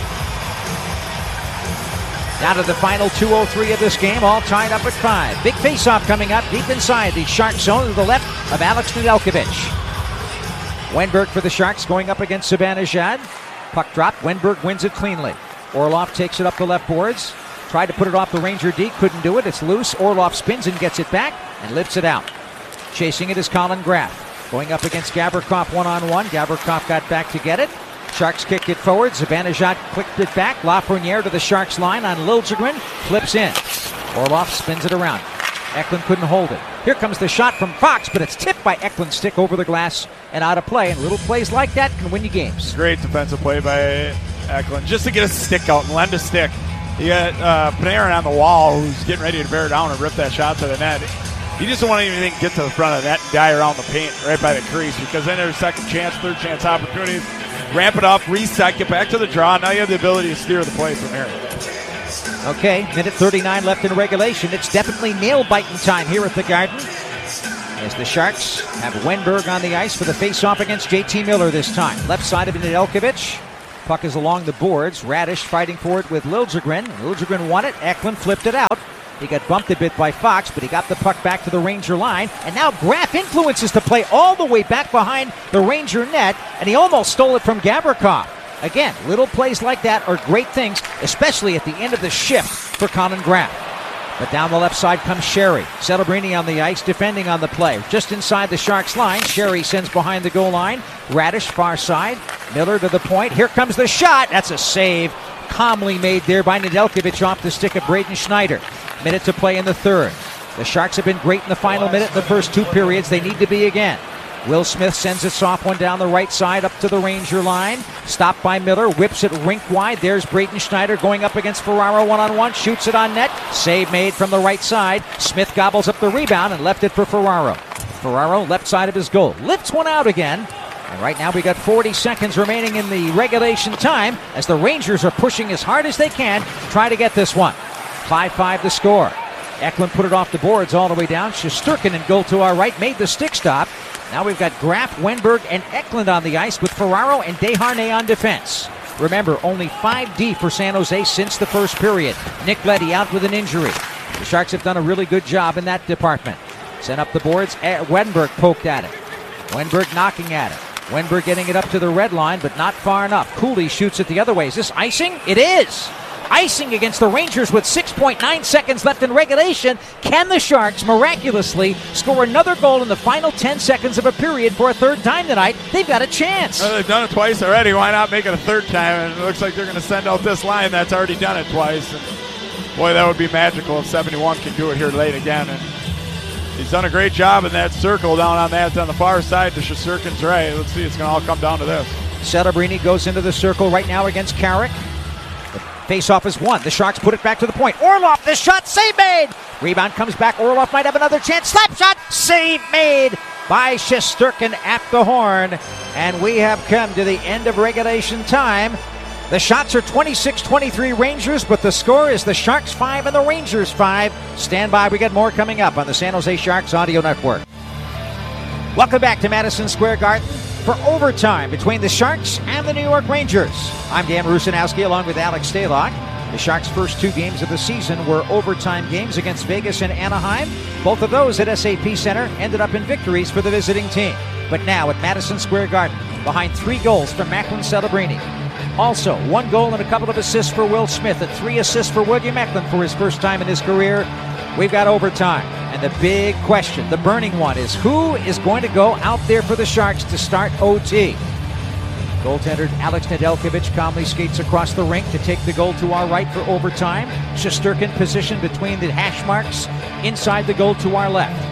Down to the final two oh three of this game, all tied up at five. Big face-off coming up deep inside the Sharks zone to the left of Alex Nedeljkovic. Wenberg for the Sharks going up against Zibanejad. Puck dropped. Wenberg wins it cleanly. Orlov takes it up the left boards. Tried to put it off the Ranger D. Couldn't do it. It's loose. Orlov spins and gets it back and lifts it out. Chasing it is Colin Graf. Going up against Gavrikov one-on-one. Gavrikov got back to get it. Sharks kicked it forward. Zibanejad clicked it back. Lafreniere to the Sharks line on Liljegren. Flips in. Orlov spins it around. Eklund couldn't hold it. Here comes the shot from Fox, but it's tipped by Eklund's stick over the glass and out of play. And little plays like that can win you games. Great defensive play by Eklund, just to get a stick out and lend a stick. You got uh, Panarin on the wall who's getting ready to bear down and rip that shot to the net. You just don't want to even get to the front of the net and die around the paint right by the crease, because then there's second chance, third chance opportunities. Ramp it up, reset, get back to the draw. Now you have the ability to steer the play from here. Okay, minute thirty-nine left in regulation. It's definitely nail-biting time here at the Garden, as the Sharks have Wenberg on the ice for the face-off against J T Miller this time. Left side of Nedeljkovic. Puck is along the boards. Radish fighting for it with Liljegren. Liljegren won it. Eklund flipped it out. He got bumped a bit by Fox, but he got the puck back to the Ranger line. And now Graf influences the play all the way back behind the Ranger net, and he almost stole it from Gavrikov. Again, little plays like that are great things, especially at the end of the shift for Conan Graf. But down the left side comes Sherry. Celebrini on the ice, defending on the play. Just inside the Sharks line, Sherry sends behind the goal line. Radish far side. Miller to the point. Here comes the shot. That's a save. Calmly made there by Nedeljkovic off the stick of Braden Schneider. Minute to play in the third. The Sharks have been great in the final minute in the first two periods. They need to be again. Will Smith sends a soft one down the right side up to the Ranger line. Stopped by Miller, whips it rink wide. There's Braden Schneider going up against Ferraro one-on-one. Shoots it on net. Save made from the right side. Smith gobbles up the rebound and left it for Ferraro. Ferraro, left side of his goal. Lifts one out again. And right now we got forty seconds remaining in the regulation time as the Rangers are pushing as hard as they can to try to get this one. five five the score. Eklund put it off the boards all the way down. Shesterkin in goal to our right made the stick stop. Now we've got Graf, Wenberg, and Eklund on the ice with Ferraro and Desharnais on defense. Remember, only five D for San Jose since the first period. Nick Leddy out with an injury. The Sharks have done a really good job in that department. Sent up the boards. Wenberg poked at it. Wenberg knocking at it. Wenberg getting it up to the red line, but not far enough. Cooley shoots it the other way. Is this icing? It is! Icing against the Rangers with six point nine seconds left in regulation. Can the Sharks miraculously score another goal in the final ten seconds of a period for a third time tonight? They've got a chance. Well, they've done it twice already. Why not make it a third time? And it looks like they're going to send out this line that's already done it twice. And boy, that would be magical if seventy-one can do it here late again. And he's done a great job in that circle down on that on the far side to Shesterkin's right. Let's see, it's going to all come down to this. Celebrini goes into the circle right now against Carrick. Face-off is won. The Sharks put it back to the point. Orlov, the shot, save made! Rebound comes back. Orlov might have another chance. Slap shot, save made by Shesterkin at the horn. And we have come to the end of regulation time. The shots are twenty-six twenty-three Rangers, but the score is the Sharks five and the Rangers five. Stand by, we got more coming up on the San Jose Sharks Audio Network. Welcome back to Madison Square Garden for overtime between the Sharks and the New York Rangers. I'm Dan Rusanowski along with Alex Stalock. The Sharks' first two games of the season were overtime games against Vegas and Anaheim. Both of those at S A P Center ended up in victories for the visiting team. But now at Madison Square Garden, behind three goals from Macklin Celebrini. Also, one goal and a couple of assists for Will Smith and three assists for William Eklund for his first time in his career. We've got overtime. And the big question, the burning one, is who is going to go out there for the Sharks to start O T? Goaltender Alex Nedeljkovic calmly skates across the rink to take the goal to our right for overtime. Shesterkin positioned between the hash marks inside the goal to our left.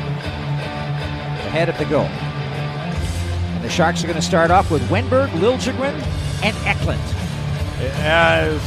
Ahead of the goal. And the Sharks are going to start off with Wenberg, Liljegren, and Eklund. Yeah,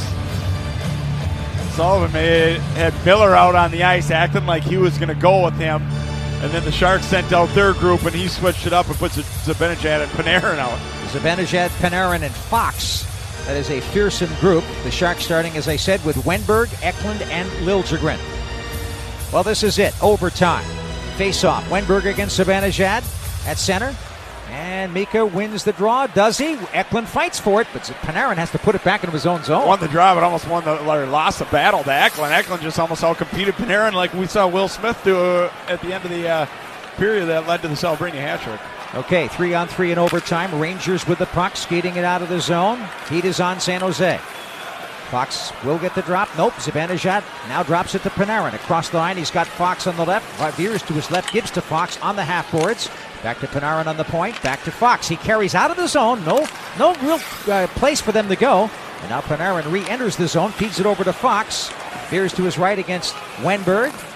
Sullivan made, had Miller out on the ice acting like he was going to go with him. And then the Sharks sent out their group, and he switched it up and put Zibanejad and Panarin out. Zibanejad, Panarin, and Fox. That is a fearsome group. The Sharks starting, as I said, with Wenberg, Eklund, and Liljegren. Well, this is it. Overtime. Face-off. Wenberg against Zibanejad at center. And Mika wins the draw. Does he? Eklund fights for it, but Panarin has to put it back into his own zone. Won the draw, but almost won the, or lost the battle to Eklund. Eklund just almost out-competed Panarin like we saw Will Smith do uh, at the end of the uh, period that led to the Celebrini hat trick. Okay, three on three in overtime. Rangers with the puck, skating it out of the zone. Heat is on San Jose. Fox will get the drop. Nope, Zibanejad now drops it to Panarin. Across the line, he's got Fox on the left. Veers to his left, gives to Fox on the half boards. Back to Panarin on the point. Back to Fox. He carries out of the zone. No, no real uh, place for them to go. And now Panarin re-enters the zone, feeds it over to Fox. Veers to his right against Wenberg.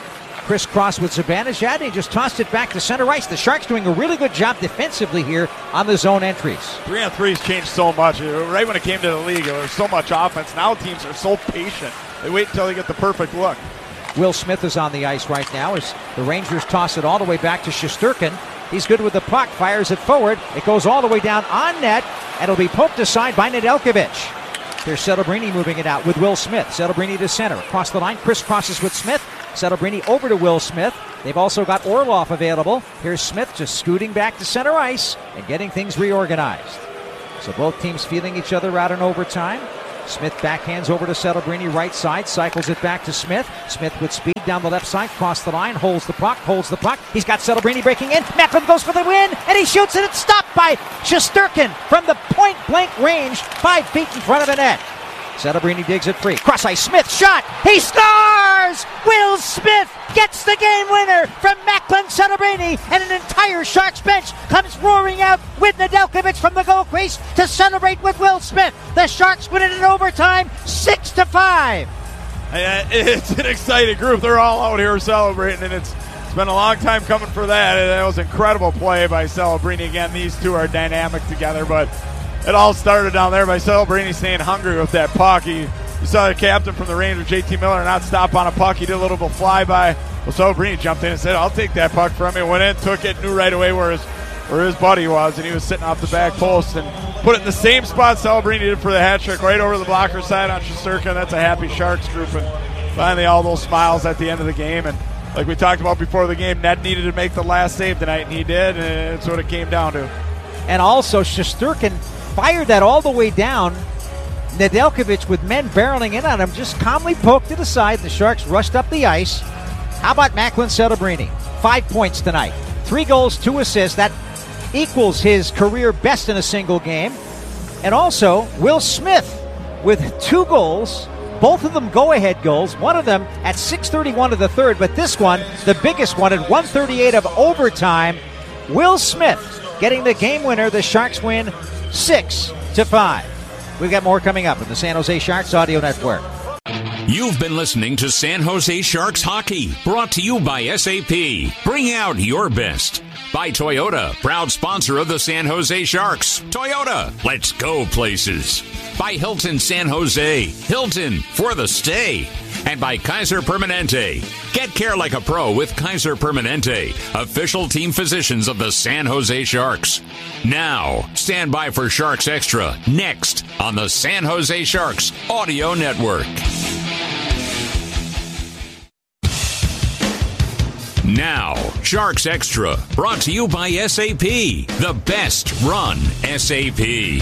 crisscross with Zibanejad, and he just tossed it back to center ice. The Sharks doing a really good job defensively here on the zone entries. Three on threes changed so much. Right when it came to the league, there was so much offense. Now teams are so patient. They wait until they get the perfect look. Will Smith is on the ice right now as the Rangers toss it all the way back to Shesterkin. He's good with the puck, fires it forward. It goes all the way down on net, and it'll be poked aside by Nedeljkovic. Here's Celebrini moving it out with Will Smith. Celebrini to center. Across the line, crisscrosses with Smith. Celebrini over to Will Smith. They've also got Orlov available. Here's Smith just scooting back to center ice and getting things reorganized. So both teams feeling each other out in overtime. Smith backhands over to Celebrini, right side, cycles it back to Smith. Smith with speed down the left side, cross the line, holds the puck, holds the puck. He's got Celebrini breaking in. Macklin goes for the win, and he shoots it. It's stopped by Shesterkin from the point-blank range, five feet in front of the net. Celebrini digs it free. Cross ice, Smith shot. He scores! Will Smith gets the game winner from Macklin Celebrini, and an entire Sharks bench comes roaring out with Nedeljkovic from the goal crease to celebrate with Will Smith. The Sharks win it in overtime, six to five. It's an excited group. They're all out here celebrating, and it's it's been a long time coming for that. And that was an incredible play by Celebrini. Again, these two are dynamic together, but it all started down there by Celebrini staying hungry with that puck. He, you saw the captain from the Rangers, J T Miller, not stop on a puck. He did a little bit of flyby. Well, Celebrini jumped in and said, I'll take that puck from you. Went in, took it, knew right away where his, where his buddy was, and he was sitting off the back post and put it in the same spot Celebrini did for the hat trick, right over the blocker side on Shesterkin. That's a happy Sharks group, and finally all those smiles at the end of the game. And like we talked about before the game, Ned needed to make the last save tonight, and he did, and that's what it came down to. And also, Shesterkin fired that all the way down. Nedeljkovic, with men barreling in on him, just calmly poked it aside. The Sharks rushed up the ice. How about Macklin Celebrini? Five points tonight. Three goals, two assists. That equals his career best in a single game. And also, Will Smith with two goals. Both of them go-ahead goals. One of them at six thirty-one of the third, but this one, the biggest one, at one thirty-eight of overtime. Will Smith getting the game winner. The Sharks win six to five. We've got more coming up in the San Jose Sharks Audio Network. You've been listening to San Jose Sharks Hockey, brought to you by S A P. Bring out your best. By Toyota, proud sponsor of the San Jose Sharks. Toyota, let's go places. By Hilton San Jose, Hilton for the stay. And by Kaiser Permanente. Get care like a pro with Kaiser Permanente, official team physicians of the San Jose Sharks. Now, stand by for Sharks Extra, next on the San Jose Sharks Audio Network. Now, Sharks Extra, brought to you by S A P, the best run S A P.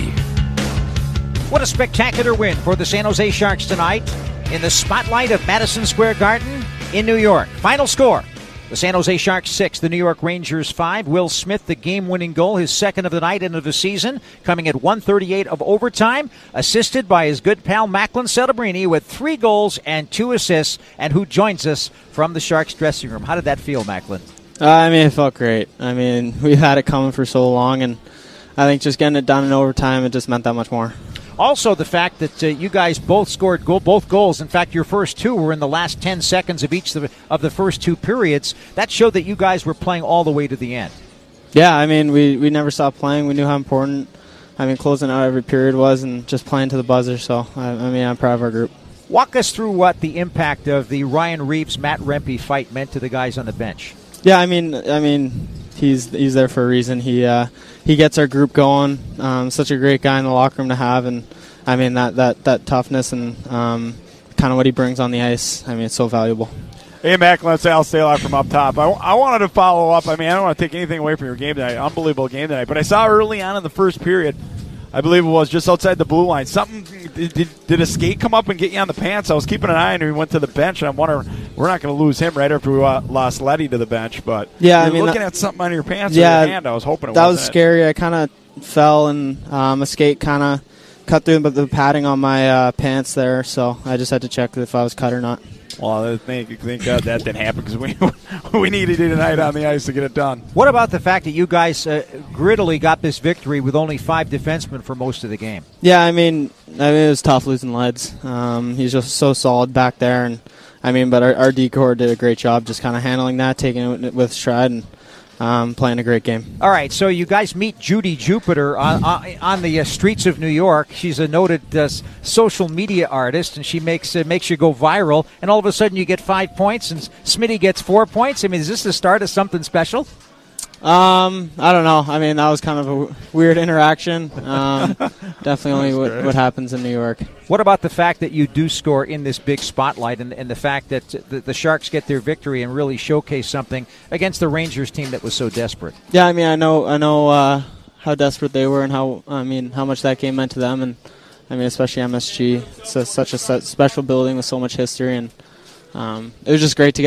What a spectacular win for the San Jose Sharks tonight in the spotlight of Madison Square Garden in New York. Final score, the San Jose Sharks six, the New York Rangers five. Will Smith, the game-winning goal, his second of the night and of the season, coming at one thirty-eight of overtime, assisted by his good pal Macklin Celebrini with three goals and two assists, and who joins us from the Sharks dressing room. How did that feel, Macklin? Uh, I mean, it felt great. I mean, we've had it coming for so long, and I think just getting it done in overtime, it just meant that much more. Also, the fact that uh, you guys both scored goal, both goals. In fact, your first two were in the last ten seconds of each of the, of the first two periods. That showed that you guys were playing all the way to the end. Yeah, I mean, we, we never stopped playing. We knew how important, I mean, closing out every period was and just playing to the buzzer. So, I, I mean, I'm proud of our group. Walk us through what the impact of the Ryan Reeves-Matt Rempe fight meant to the guys on the bench. Yeah, I mean, I mean, he's he's there for a reason. He uh, he gets our group going. Um, such a great guy in the locker room to have, and I mean that that, that toughness and um, kind of what he brings on the ice. I mean, it's so valuable. Hey, Mac, let's say Al Stalock from up top. I, I wanted to follow up. I mean, I don't want to take anything away from your game tonight. Unbelievable game tonight. But I saw early on in the first period, I believe it was just outside the blue line, something, did, did, did a skate come up and get you on the pants? I was keeping an eye on him. He went to the bench, and I'm wondering, we're not going to lose him right after we lost Letty to the bench. But yeah, I you're mean, looking that, at something on your pants yeah, or your hand. I was hoping it that wasn't was scary. It. I kind of fell, and um, a skate kind of cut through the padding on my uh, pants there, so I just had to check if I was cut or not. Well, thank, thank God that didn't happen because we we needed it tonight on the ice to get it done. What about the fact that you guys uh, grittily got this victory with only five defensemen for most of the game? Yeah, I mean, I mean it was tough losing Leds. Um, he's just so solid back there, and I mean, but our, our D-core did a great job just kind of handling that, taking it with stride, and um, playing a great game. All right, so you guys meet Judy Jupiter on, on, on the uh, streets of New York. She's a noted uh, social media artist, and she makes uh, makes you go viral, and all of a sudden you get five points, and Smitty gets four points. I mean, is this the start of something special? Um, I don't know. I mean, that was kind of a w- weird interaction. Um, definitely what, what happens in New York. What about the fact that you do score in this big spotlight, and, and the fact that the, the Sharks get their victory and really showcase something against the Rangers team that was so desperate? Yeah, I mean, I know, I know uh, how desperate they were, and how I mean how much that game meant to them, and I mean especially M S G. It's a, such a special building with so much history, and um, it was just great to get